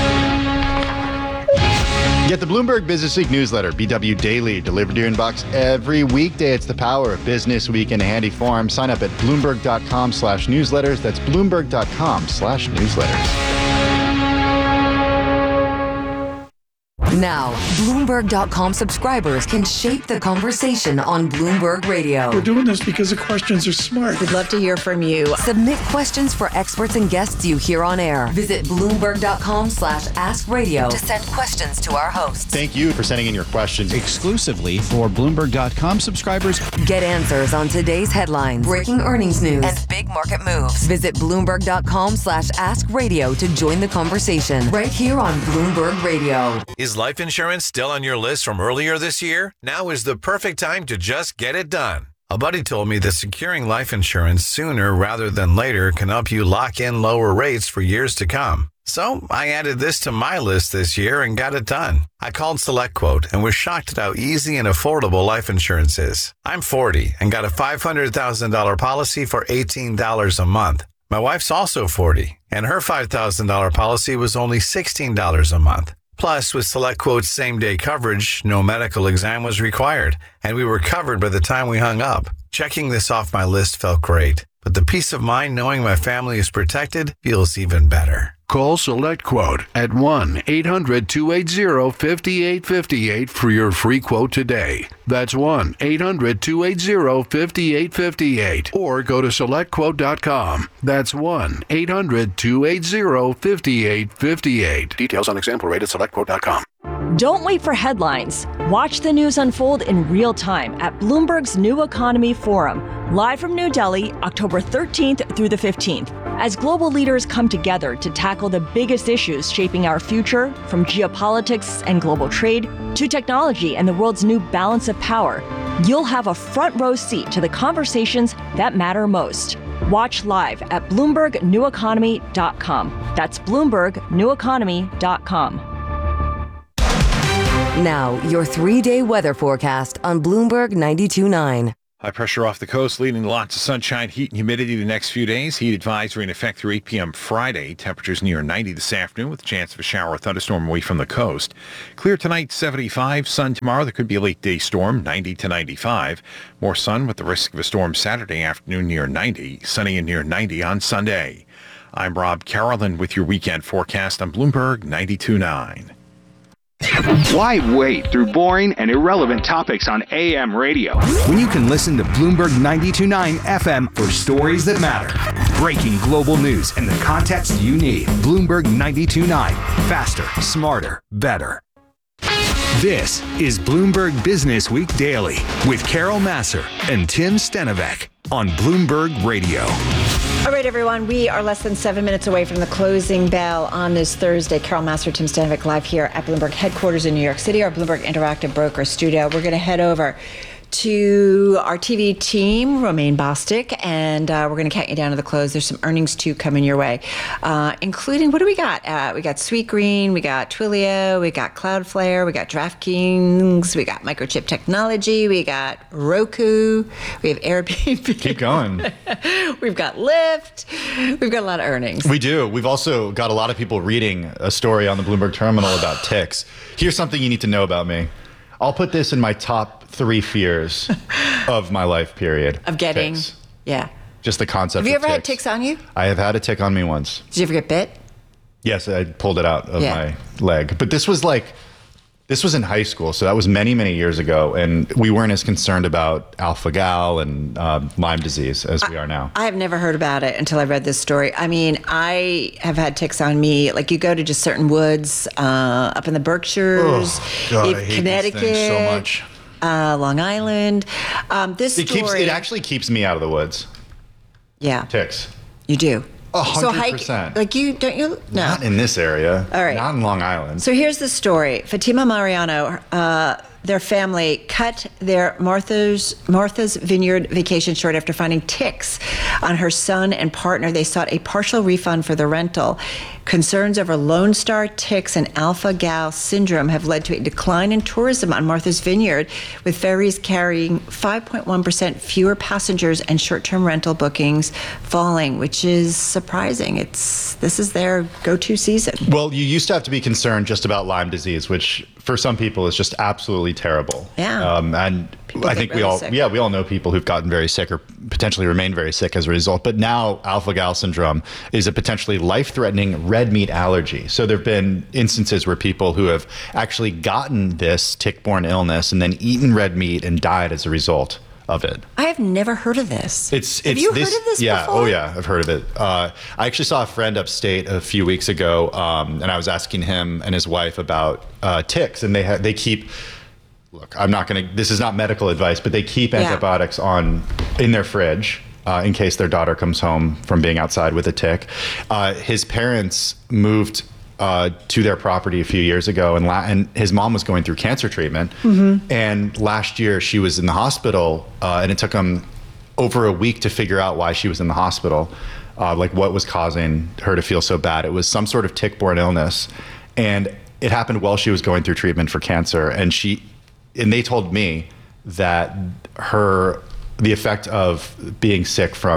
Speaker 2: Get the Bloomberg Business Week newsletter, BW Daily, delivered to your inbox every weekday. It's the power of Business Week in a handy form. Sign up at Bloomberg.com/newsletters. That's Bloomberg.com/newsletters.
Speaker 12: Now, Bloomberg.com subscribers can shape the conversation on Bloomberg Radio.
Speaker 5: We're doing this because the questions are smart.
Speaker 1: We'd love to hear from you.
Speaker 12: Submit questions for experts and guests you hear on air. Visit Bloomberg.com/askradio to send questions to our hosts.
Speaker 2: Thank you for sending in your questions.
Speaker 6: Exclusively for Bloomberg.com subscribers.
Speaker 12: Get answers on today's headlines, breaking earnings news, and big market moves. Visit Bloomberg.com/askradio to join the conversation right here on Bloomberg Radio.
Speaker 7: Is life insurance still on your list from earlier this year? Now is the perfect time to just get it done. A buddy told me that securing life insurance sooner rather than later can help you lock in lower rates for years to come. So I added this to my list this year and got it done. I called SelectQuote and was shocked at how easy and affordable life insurance is. I'm 40 and got a $500,000 policy for $18 a month. My wife's also 40 and her $5,000 policy was only $16 a month. Plus, with SelectQuote's same-day coverage, no medical exam was required, and we were covered by the time we hung up. Checking this off my list felt great, but the peace of mind knowing my family is protected feels even better.
Speaker 8: Call SelectQuote at 1-800-280-5858 for your free quote today. That's 1-800-280-5858. Or go to SelectQuote.com. That's 1-800-280-5858. Details on example rate at SelectQuote.com.
Speaker 9: Don't wait for headlines. Watch the news unfold in real time at Bloomberg's New Economy Forum, live from New Delhi, October 13th through the 15th. As global leaders come together to tackle the biggest issues shaping our future, from geopolitics and global trade to technology and the world's new balance of power, you'll have a front row seat to the conversations that matter most. Watch live at BloombergNewEconomy.com. That's BloombergNewEconomy.com.
Speaker 12: Now, your 3-day weather forecast on Bloomberg 92.9.
Speaker 11: High pressure off the coast, leading to lots of sunshine, heat, and humidity the next few days. Heat advisory in effect through 8 p.m. Friday. Temperatures near 90 this afternoon with a chance of a shower or thunderstorm away from the coast. Clear tonight, 75. Sun tomorrow. There could be a late day storm, 90 to 95. More sun with the risk of a storm Saturday afternoon near 90. Sunny and near 90 on Sunday. I'm Rob Carolyn with your weekend forecast on Bloomberg 92.9.
Speaker 13: Why wade through boring and irrelevant topics on AM radio
Speaker 15: when you can listen to Bloomberg 92.9 FM for stories that matter? Breaking global news and the context you need. Bloomberg 92.9. Faster, smarter, better. This is Bloomberg Business Week Daily with Carol Massar and Tim Stenovec on Bloomberg Radio.
Speaker 1: All right, everyone, we are less than 7 minutes away from the closing bell on this Thursday. Carol Massar, Tim Stenovec live here at Bloomberg headquarters in New York City, our Bloomberg Interactive Broker studio. We're going to head over to our TV team, Romaine Bostick, and we're going to count you down to the close. There's some earnings, too, coming your way, including, what do we got? We got Sweetgreen, we got Twilio, we got Cloudflare, we got DraftKings, we got Microchip Technology, we got Roku, we have Airbnb.
Speaker 2: Keep going.
Speaker 1: We've got Lyft. We've got a lot of earnings.
Speaker 2: We do. We've also got a lot of people reading a story on the Bloomberg Terminal about ticks. Here's something you need to know about me. I'll put this in my top 3 fears of my life period.
Speaker 1: Of getting,
Speaker 2: ticks.
Speaker 1: Yeah.
Speaker 2: Just the concept of
Speaker 1: ticks. Have you ever
Speaker 2: ticks.
Speaker 1: had ticks on you?
Speaker 2: I have had a tick on me once.
Speaker 1: Did you ever get bit?
Speaker 2: Yes, I pulled it out of my leg. But this was in high school, so that was many, many years ago, and we weren't as concerned about alpha-gal and Lyme disease as we are now.
Speaker 1: I have never heard about it until I read this story. I mean, I have had ticks on me. Like, you go to just certain woods up in the Berkshires,
Speaker 2: I hate
Speaker 1: Connecticut,
Speaker 2: these things so much.
Speaker 1: Long Island.
Speaker 2: It actually keeps me out of the woods.
Speaker 1: Yeah.
Speaker 2: Ticks.
Speaker 1: You do.
Speaker 2: 100%.
Speaker 1: So hike, like you, don't you? No.
Speaker 2: Not in this area.
Speaker 1: All right.
Speaker 2: Not in Long Island.
Speaker 1: So here's the story. Fatima Mariano, their family cut their Martha's Vineyard vacation short after finding ticks on her son and partner. They sought a partial refund for the rental. Concerns over Lone Star ticks and alpha-gal syndrome have led to a decline in tourism on Martha's Vineyard, with ferries carrying 5.1% fewer passengers and short-term rental bookings falling, which is surprising. This is their go-to season.
Speaker 2: Well, you used to have to be concerned just about Lyme disease, which for some people is just absolutely terrible.
Speaker 1: Yeah.
Speaker 2: And I think we all know people who've gotten very sick or potentially remain very sick as a result. But now alpha-gal syndrome is a potentially life-threatening red meat allergy. So there have been instances where people who have actually gotten this tick-borne illness and then eaten red meat and died as a result of it.
Speaker 1: I have never heard of this. Have you heard of this
Speaker 2: before? Oh yeah, I've heard of it. I actually saw a friend upstate a few weeks ago, and I was asking him and his wife about ticks, and they keep. Look, this is not medical advice, but they keep antibiotics in their fridge in case their daughter comes home from being outside with a tick. His parents moved to their property a few years ago, and his mom was going through cancer treatment. Mm-hmm. And last year she was in the hospital, and it took him over a week to figure out why she was in the hospital, like what was causing her to feel so bad. It was some sort of tick-borne illness, and it happened while she was going through treatment for cancer. And they told me that the effect of being sick from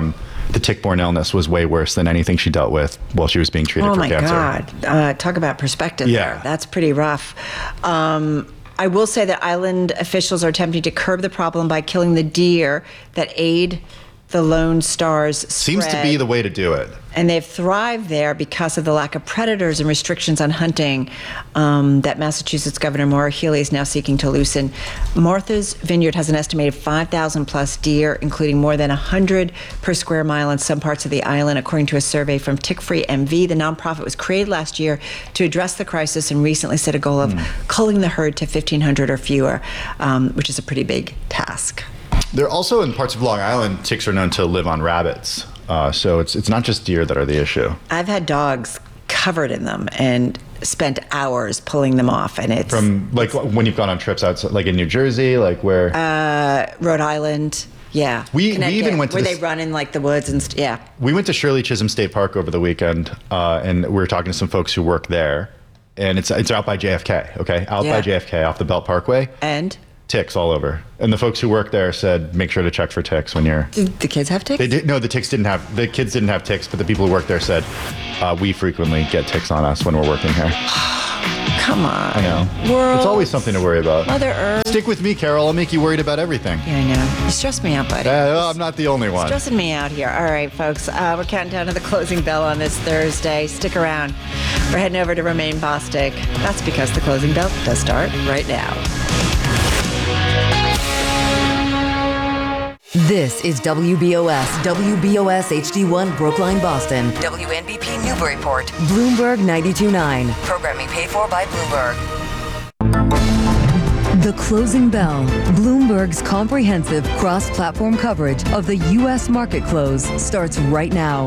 Speaker 2: the tick-borne illness was way worse than anything she dealt with while she was being treated for cancer.
Speaker 1: Oh my God. Talk about perspective there. That's pretty rough. I will say that island officials are attempting to curb the problem by killing the deer that aid the Lone Star's spread.
Speaker 2: Seems to be the way to do it.
Speaker 1: And they've thrived there because of the lack of predators and restrictions on hunting that Massachusetts Governor Maura Healey is now seeking to loosen. Martha's Vineyard has an estimated 5,000 plus deer, including more than 100 per square mile in some parts of the island, according to a survey from Tick Free MV. The nonprofit was created last year to address the crisis and recently set a goal of culling the herd to 1,500 or fewer, which is a pretty big task.
Speaker 2: They're also in parts of Long Island, ticks are known to live on rabbits. So it's not just deer that are the issue.
Speaker 1: I've had dogs covered in them and spent hours pulling them off, and it's
Speaker 2: from like when you've gone on trips outside, like in New Jersey, like where?
Speaker 1: Rhode Island. Yeah,
Speaker 2: we even went to
Speaker 1: where they run in like the woods and yeah.
Speaker 2: We went to Shirley Chisholm State Park over the weekend, and we were talking to some folks who work there, and it's out by JFK. Okay, by JFK off the Belt Parkway.
Speaker 1: And
Speaker 2: ticks all over. And the folks who work there said, make sure to check for ticks when you're...
Speaker 1: Did the kids have ticks?
Speaker 2: They did. No, the kids didn't have ticks, but the people who work there said, we frequently get ticks on us when we're working here.
Speaker 1: Come on.
Speaker 2: I know.
Speaker 1: World.
Speaker 2: It's always something to worry about.
Speaker 1: Mother Earth.
Speaker 2: Stick with me, Carol. I'll make you worried about everything.
Speaker 1: Yeah, I know. You stress me out, buddy.
Speaker 2: I'm not the only one.
Speaker 1: Stressing me out here. All right, folks. We're counting down to the closing bell on this Thursday. Stick around. We're heading over to Romaine Bostick. That's because the closing bell does start right now.
Speaker 12: This is WBOS HD1 Brookline, Boston. WNBP Newburyport. Bloomberg 92.9. Programming paid for by Bloomberg. The Closing Bell. Bloomberg's comprehensive cross-platform coverage of the U.S. market close starts right now.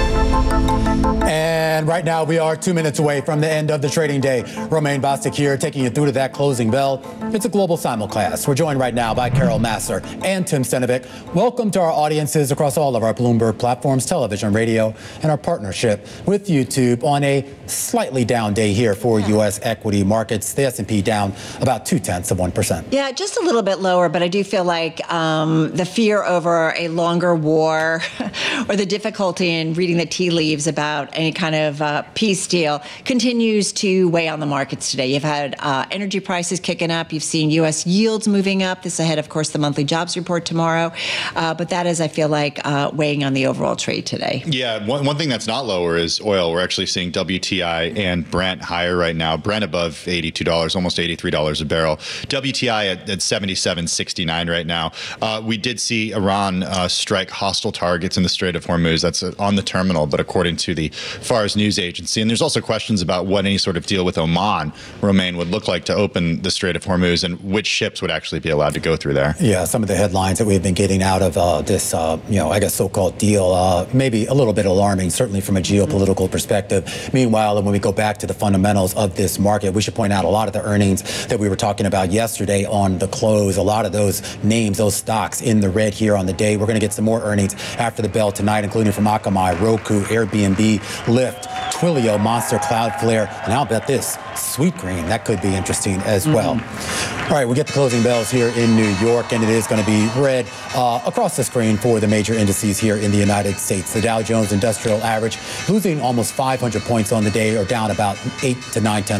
Speaker 10: And right now we are 2 minutes away from the end of the trading day. Romaine Bostick here, taking you through to that closing bell. It's a global simulcast. We're joined right now by Carol Massar and Tim Stenovec. Welcome to our audiences across all of our Bloomberg platforms, television, radio, and our partnership with YouTube on a slightly down day here for U.S. equity markets. The S&P down about 0.2%.
Speaker 1: Yeah, just a little bit lower, but I do feel like the fear over a longer war or the difficulty in reading the tea leaves about any kind of peace deal continues to weigh on the markets today. You've had energy prices kicking up. You've seen U.S. yields moving up. This ahead, of course, the monthly jobs report tomorrow. But that is, I feel like, weighing on the overall trade today.
Speaker 2: Yeah, one thing that's not lower is oil. We're actually seeing WTI and Brent higher right now. Brent above $82, almost $83 a barrel. WTI at 77.69 right now. We did see Iran strike hostile targets in the Strait of Hormuz. That's on the terminal, but according to the Fars news agency. And there's also questions about what any sort of deal with Oman, Romaine, would look like to open the Strait of Hormuz and which ships would actually be allowed to go through there.
Speaker 10: Yeah, some of the headlines that we've been getting out of this, I guess, so-called deal, maybe a little bit alarming, certainly from a geopolitical perspective. Meanwhile, when we go back to the fundamentals of this market, we should point out a lot of the earnings that we were talking about yesterday on the close, a lot of those names, those stocks in the red here on the day. We're going to get some more earnings after the bell tonight, including from Akamai, Roku, Airbnb, Lyft, Twilio, Monster, Cloudflare, and I'll bet this, Sweetgreen. That could be interesting as well. All right, we get the closing bells here in New York, and it is going to be red across the screen for the major indices here in the United States. The Dow Jones Industrial Average losing almost 500 points on the day, or down about 8 to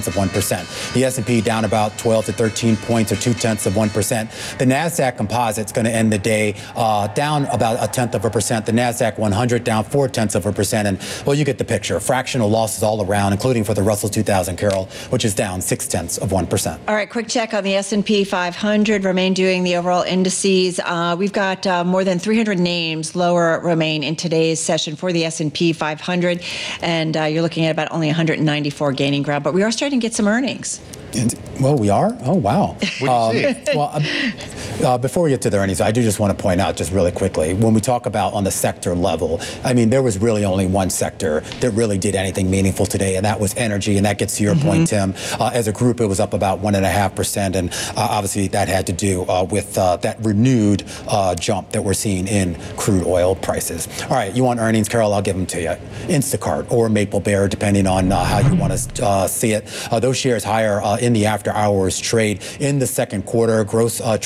Speaker 10: 0.9%. The S&P down about 12 to 13 points, or 0.2%. The Nasdaq Composite's going to end the day down about 0.1%. The Nasdaq 100 down 0.4%. And well, you get the picture. Fractional losses all around, including for the Russell 2000, Carol, which is down 0.6%.
Speaker 1: All right, quick check on the S&P 500. Romaine doing the overall indices. We've got more than 300 names lower, Romaine, in today's session for the S&P 500, and you're looking at about only 194 gaining ground. But we are starting to get some earnings.
Speaker 10: Well, we are? Oh, wow.
Speaker 2: What do you see?
Speaker 10: Before we get to the earnings, I do just want to point out just really quickly, when we talk about on the sector level, I mean, there was really only one sector that really did anything meaningful today, and that was energy. And that gets to your point, Tim. As a group, it was up about 1.5%. And obviously, that had to do with that renewed jump that we're seeing in crude oil prices. All right, you want earnings, Carol? I'll give them to you. Instacart or Maple Bear, depending on how you want to see it. Those shares higher in the after-hours trade in the second quarter. Gross transaction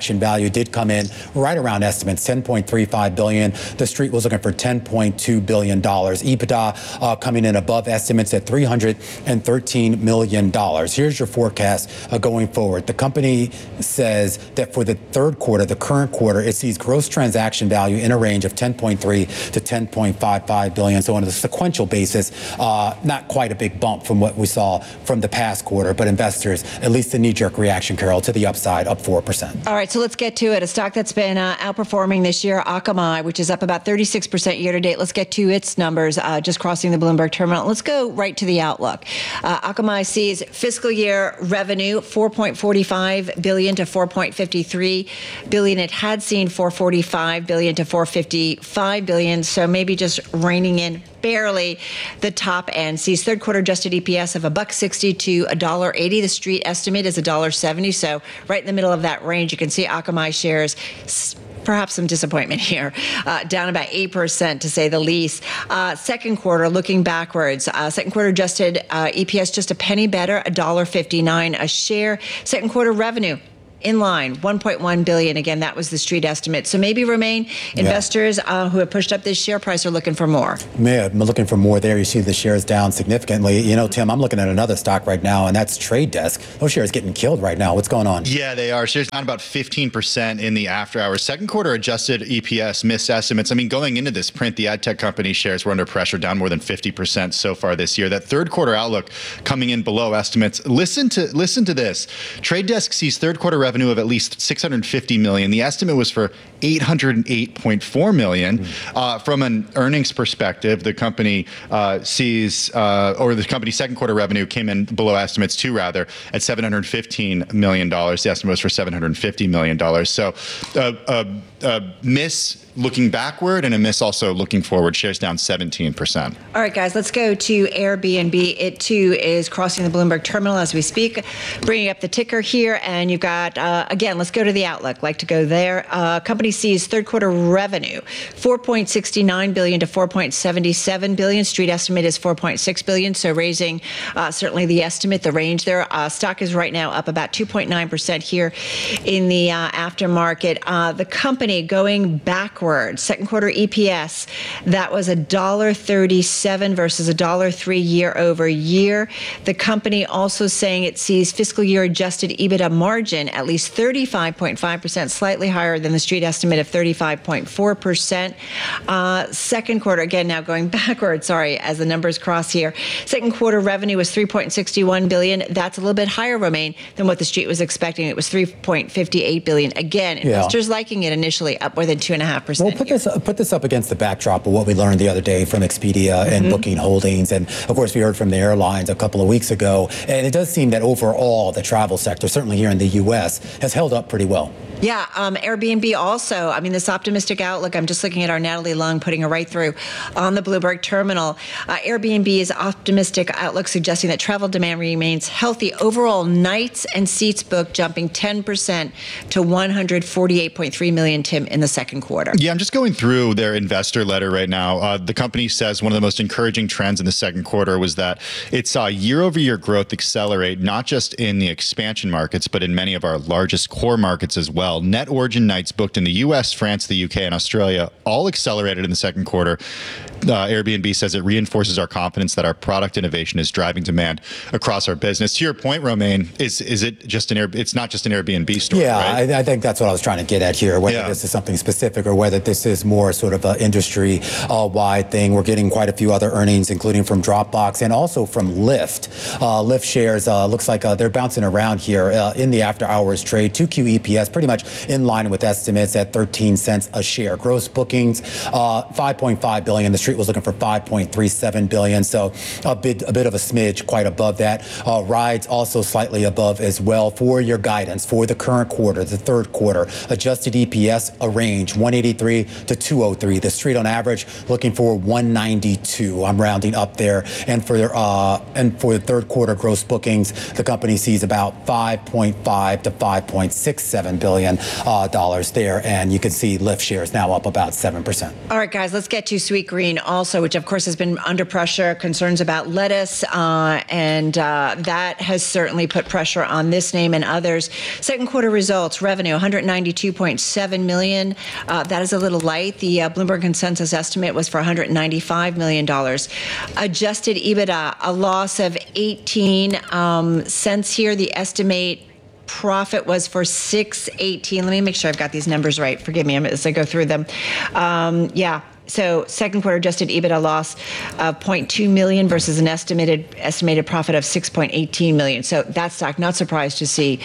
Speaker 10: transaction value did come in right around estimates, $10.35 billion. The street was looking for $10.2 billion. EBITDA coming in above estimates at $313 million. Here's your forecast going forward. The company says that for the third quarter, the current quarter, it sees gross transaction value in a range of $10.3 to $10.55 billion. So on a sequential basis, not quite a big bump from what we saw from the past quarter, but investors, at least the knee-jerk reaction, Carol, to the upside, up 4%.
Speaker 1: All right, so let's get to it. A stock that's been outperforming this year, Akamai, which is up about 36% year to date. Let's get to its numbers, just crossing the Bloomberg terminal. Let's go right to the outlook. Akamai sees fiscal year revenue $4.45 billion to $4.53 billion. It had seen $445 billion to $455 billion, so maybe just reining in barely the top end. Sees third quarter adjusted EPS of $1.60 to $1.80. The street estimate is $1.70, so right in the middle of that range. You can see Akamai shares, perhaps some disappointment here, down about 8% to say the least. Second quarter, looking backwards, second quarter adjusted EPS just a penny better, $1.59 a share. Second quarter revenue in line, $1.1 billion. Again, that was the street estimate. So maybe, Romain, investors who have pushed up this share price are looking for more.
Speaker 10: Yeah, I'm looking for more there. You see the shares down significantly. You know, Tim, I'm looking at another stock right now, and that's Trade Desk. Those shares getting killed right now. What's going on?
Speaker 2: Yeah, they are. Shares down about 15% in the after hours. Second quarter adjusted EPS missed estimates. I mean, going into this print, the ad tech company shares were under pressure, down more than 50% so far this year. That third quarter outlook coming in below estimates. Listen to this. Trade Desk sees third quarter revenue of at least $650 million. The estimate was for $808.4 million. From an earnings perspective, the company sees, or the company's second quarter revenue came in below estimates too, rather, at $715 million. The estimate was for $750 million. So a miss looking backward and a miss also looking forward. Shares down 17%.
Speaker 1: All right, guys, let's go to Airbnb. It, too, is crossing the Bloomberg terminal as we speak. Bringing up the ticker here, and you've got, again, let's go to the outlook. Like to go there. Company sees third quarter revenue, $4.69 billion to $4.77 billion. Street estimate is $4.6 billion, so raising certainly the estimate, the range there. Stock is right now up about 2.9% here in the aftermarket. The company going backwards. Second quarter EPS, that was $1.37 versus $1.03 year over year. The company also saying it sees fiscal year adjusted EBITDA margin at least 35.5%, slightly higher than the street estimate of 35.4%. Second quarter, again, now going backwards, sorry, as the numbers cross here. Second quarter revenue was $3.61 billion. That's a little bit higher, Romain, than what the street was expecting. It was $3.58 billion. Again, investors liking it initially, up more than 2.5%.
Speaker 10: Well, put this up against the backdrop of what we learned the other day from Expedia and Booking Holdings. And of course, we heard from the airlines a couple of weeks ago. And it does seem that overall, the travel sector, certainly here in the U.S., has held up pretty well.
Speaker 1: Yeah, Airbnb also, I mean, this optimistic outlook, I'm just looking at our Natalie Lung putting it right through on the Bloomberg terminal. Airbnb's optimistic outlook suggesting that travel demand remains healthy. Overall, nights and seats booked jumping 10% to 148.3 million, Tim, in the second quarter.
Speaker 2: Yeah, I'm just going through their investor letter right now. The company says one of the most encouraging trends in the second quarter was that it saw year-over-year growth accelerate, not just in the expansion markets, but in many of our largest core markets as well. Net origin nights booked in the U.S., France, the U.K., and Australia all accelerated in the second quarter. Airbnb says it reinforces our confidence that our product innovation is driving demand across our business. To your point, Romain, is it just it's not just an Airbnb story, right?
Speaker 10: I think that's what I was trying to get at here, whether this is something specific or whether this is more sort of an industry-wide thing. We're getting quite a few other earnings, including from Dropbox and also from Lyft. Lyft shares looks like they're bouncing around here in the after-hours trade. 2Q EPS pretty much in line with estimates at 13 cents a share. Gross bookings, $5.5 billion. The street was looking for $5.37 billion, so a bit of a smidge, quite above that. Rides also slightly above as well. For your guidance for the current quarter, the third quarter, adjusted EPS EPS a range, 183 to 203. The street on average looking for 192. I'm rounding up there. And for the third quarter gross bookings, the company sees about $5.5 to $5.67 billion there. And you can see Lyft shares now up about 7%.
Speaker 1: All right, guys, let's get to Sweetgreen also, which of course has been under pressure, concerns about lettuce, and that has certainly put pressure on this name and others. Second quarter results, revenue, $192.7 million. That is a little light. The Bloomberg consensus estimate was for $195 million. Adjusted EBITDA, a loss of 18 cents here. The estimate profit was for $6.18. Let me make sure I've got these numbers right. Forgive me as I go through them. So second quarter adjusted EBITDA loss of $0.2 million versus an estimated profit of $6.18 million. So that stock, not surprised to see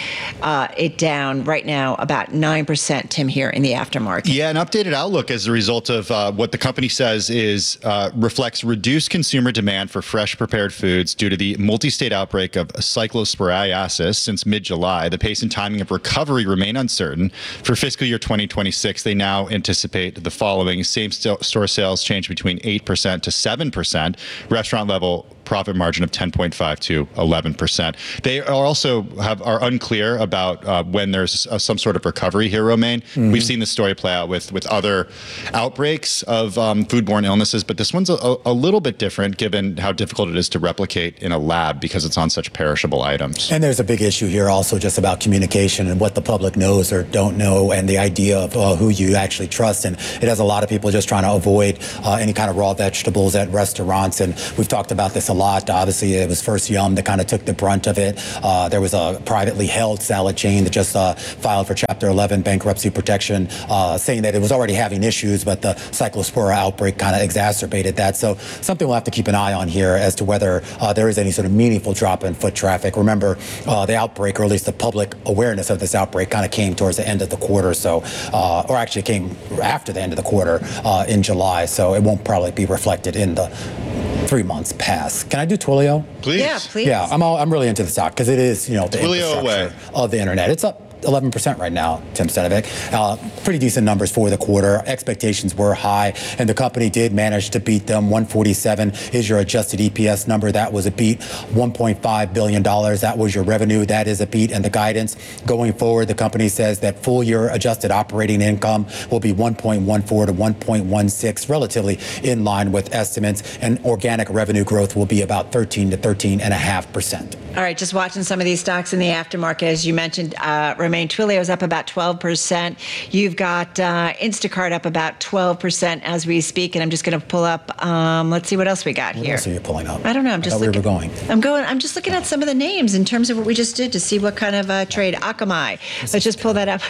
Speaker 1: it down right now about 9%, Tim, here in the aftermarket.
Speaker 2: Yeah, an updated outlook as a result of what the company says is reflects reduced consumer demand for fresh prepared foods due to the multi-state outbreak of cyclosporiasis since mid-July. The pace and timing of recovery remain uncertain. For fiscal year 2026, they now anticipate the following: same-store sales change between 8% to 7%, restaurant level profit margin of 10.5 to 11%. They are also are unclear about when there's some sort of recovery here, Romaine. Mm-hmm. We've seen this story play out with other outbreaks of foodborne illnesses, but this one's a little bit different given how difficult it is to replicate in a lab because it's on such perishable items.
Speaker 10: And there's a big issue here also just about communication and what the public knows or don't know, and the idea of who you actually trust. And it has a lot of people just trying to avoid any kind of raw vegetables at restaurants. And we've talked about this a lot. Obviously, it was First Yum that kind of took the brunt of it. There was a privately held salad chain that just filed for Chapter 11 bankruptcy protection, saying that it was already having issues, but the cyclospora outbreak kind of exacerbated that. So something we'll have to keep an eye on here as to whether there is any sort of meaningful drop in foot traffic. Remember, the outbreak, or at least the public awareness of this outbreak, kind of came towards the end of the quarter, so or actually came after the end of the quarter in July. So it won't probably be reflected in the 3 months past. Can I do Twilio?
Speaker 2: Please.
Speaker 1: Yeah, please.
Speaker 10: Yeah, I'm really into the stock because it is, the
Speaker 2: Twilio
Speaker 10: infrastructure of the internet. It's up 11% right now, Tim Stenovic. Pretty decent numbers for the quarter. Expectations were high, and the company did manage to beat them. 147 is your adjusted EPS number. That was a beat. $1.5 billion. That was your revenue. That is a beat. And the guidance going forward, the company says that full year adjusted operating income will be 1.14 to 1.16, relatively in line with estimates. And organic revenue growth will be about 13 to 13.5%.
Speaker 1: All right, just watching some of these stocks in the aftermarket, as you mentioned, Romaine, Twilio is up about 12%. You've got Instacart up about 12% as we speak. And I'm just going to pull up, let's see what else we got here.
Speaker 10: What else are you pulling up?
Speaker 1: I don't know. I'm just looking.
Speaker 10: We were going.
Speaker 1: I'm just looking at some of the names in terms of what we just did to see what kind of trade. Akamai. Let's just pull that up.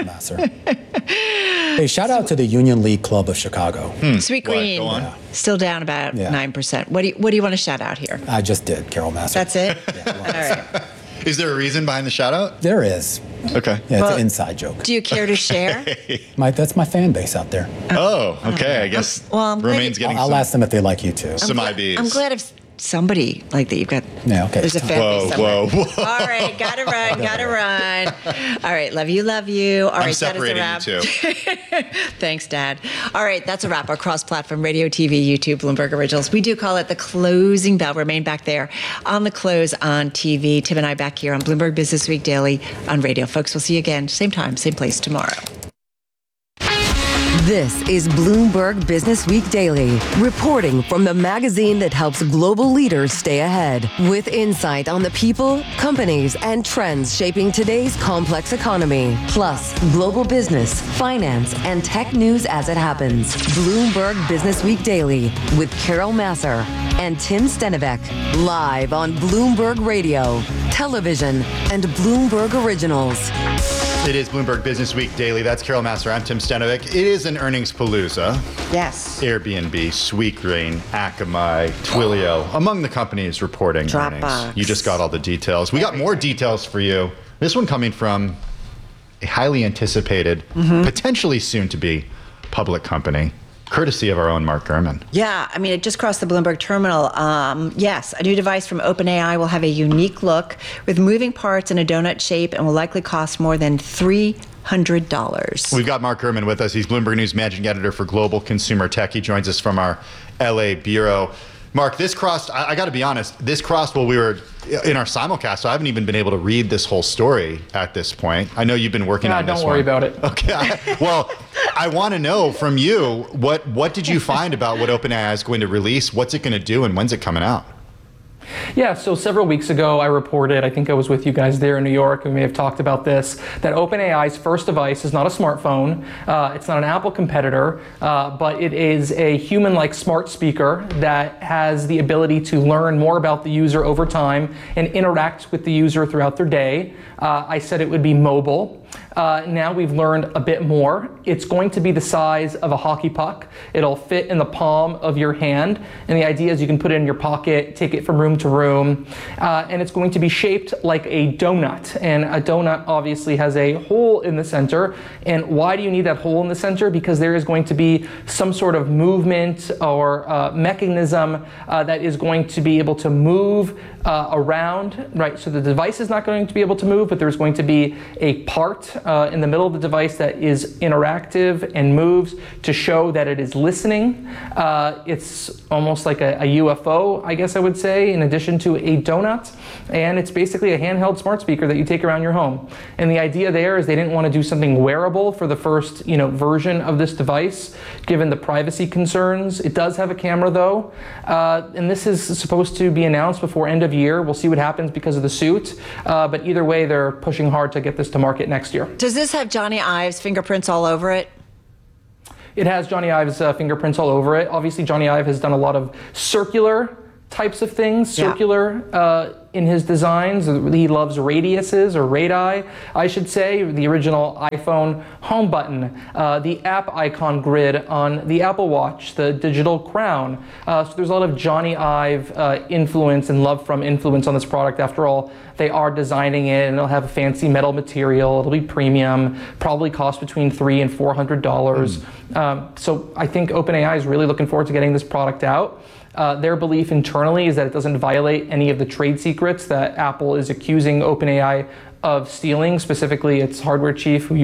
Speaker 10: Hey, shout out to the Union League Club of Chicago.
Speaker 1: Sweetgreen, still down about 9%. What do you want to shout out here?
Speaker 10: I just did, Carol Massar.
Speaker 1: That's it? All right.
Speaker 2: Is there a reason behind the shout out?
Speaker 10: There is.
Speaker 2: Okay.
Speaker 10: Yeah, it's an inside joke.
Speaker 1: Do you care to share?
Speaker 10: That's my fan base out there.
Speaker 2: Oh, okay. I guess Romaine's getting
Speaker 10: I'll ask them if they like you too.
Speaker 2: Some IBs.
Speaker 1: I'm glad if somebody like that you've got.
Speaker 10: Yeah, okay.
Speaker 1: There's a fan base somewhere.
Speaker 2: Whoa.
Speaker 1: All right, gotta run. All right, love you. All right,
Speaker 2: I'm separating
Speaker 1: that is a
Speaker 2: wrap.
Speaker 1: wrap. Thanks, Dad. All right, that's a wrap. Our cross-platform radio, TV, YouTube, Bloomberg Originals. We do call it the closing bell. Remain back there on the close on TV. Tim and I back here on Bloomberg Business Week Daily on radio. Folks, we'll see you again, same time, same place tomorrow.
Speaker 12: This is Bloomberg Business Week Daily, reporting from the magazine that helps global leaders stay ahead, with insight on the people, companies, and trends shaping today's complex economy, plus global business, finance, and tech news as it happens. Bloomberg Business Week Daily with Carol Massar and Tim Stenovic, live on Bloomberg Radio, television, and Bloomberg Originals.
Speaker 2: It is Bloomberg Business Week Daily. That's Carol Massar. I'm Tim Stenovic. It is an earnings palooza.
Speaker 1: Yes.
Speaker 2: Airbnb, Sweetgreen, Akamai, Twilio, among the companies reporting
Speaker 1: Dropbox.
Speaker 2: earnings. You just got all the details. We got more details for you. This one coming from a highly anticipated, potentially soon to be public company, courtesy of our own Mark Gurman.
Speaker 1: Yeah, I mean, it just crossed the Bloomberg terminal. Yes, a new device from OpenAI will have a unique look with moving parts in a donut shape and will likely cost more than $300 $500.
Speaker 2: We've got Mark Gurman with us. He's Bloomberg News managing editor for Global Consumer Tech. He joins us from our LA bureau. Mark, this crossed, I got to be honest, this crossed while we were in our simulcast, so I haven't even been able to read this whole story at this point. I know you've been working on this one.
Speaker 16: Don't worry about it.
Speaker 2: Okay. Well, I want to know from you, what did you find about what OpenAI is going to release? What's it going to do, and when's it coming out?
Speaker 16: Yeah, so several weeks ago I reported, I think I was with you guys there in New York, we may have talked about this, that OpenAI's first device is not a smartphone, it's not an Apple competitor, but it is a human-like smart speaker that has the ability to learn more about the user over time and interact with the user throughout their day. I said it would be mobile. Now we've learned a bit more. It's going to be the size of a hockey puck. It'll fit in the palm of your hand. And the idea is you can put it in your pocket, take it from room to room. And it's going to be shaped like a donut. And a donut obviously has a hole in the center. And why do you need that hole in the center? Because there is going to be some sort of movement or mechanism that is going to be able to move around, right? So the device is not going to be able to move, but there's going to be a part in the middle of the device that is interactive and moves to show that it is listening. It's almost like a UFO, I guess I would say, in addition to a donut. And it's basically a handheld smart speaker that you take around your home. And the idea there is they didn't want to do something wearable for the first, version of this device, given the privacy concerns. It does have a camera though. And this is supposed to be announced before end of year. We'll see what happens because of the suit. But either way, they're pushing hard to get this to market next year.
Speaker 1: Does this have Johnny Ive's fingerprints all over it?
Speaker 16: It has Johnny Ive's fingerprints all over it. Obviously, Johnny Ive has done a lot of circular types of things, in his designs. He loves radiuses, or radii, I should say. The original iPhone home button, the app icon grid on the Apple Watch, the digital crown. So there's a lot of Johnny Ive influence and love from influence on this product. After all, they are designing it, and it'll have a fancy metal material. It'll be premium, probably cost between $300 and $400. So I think OpenAI is really looking forward to getting this product out. Their belief internally is that it doesn't violate any of the trade secrets that Apple is accusing OpenAI of stealing, specifically its hardware chief, who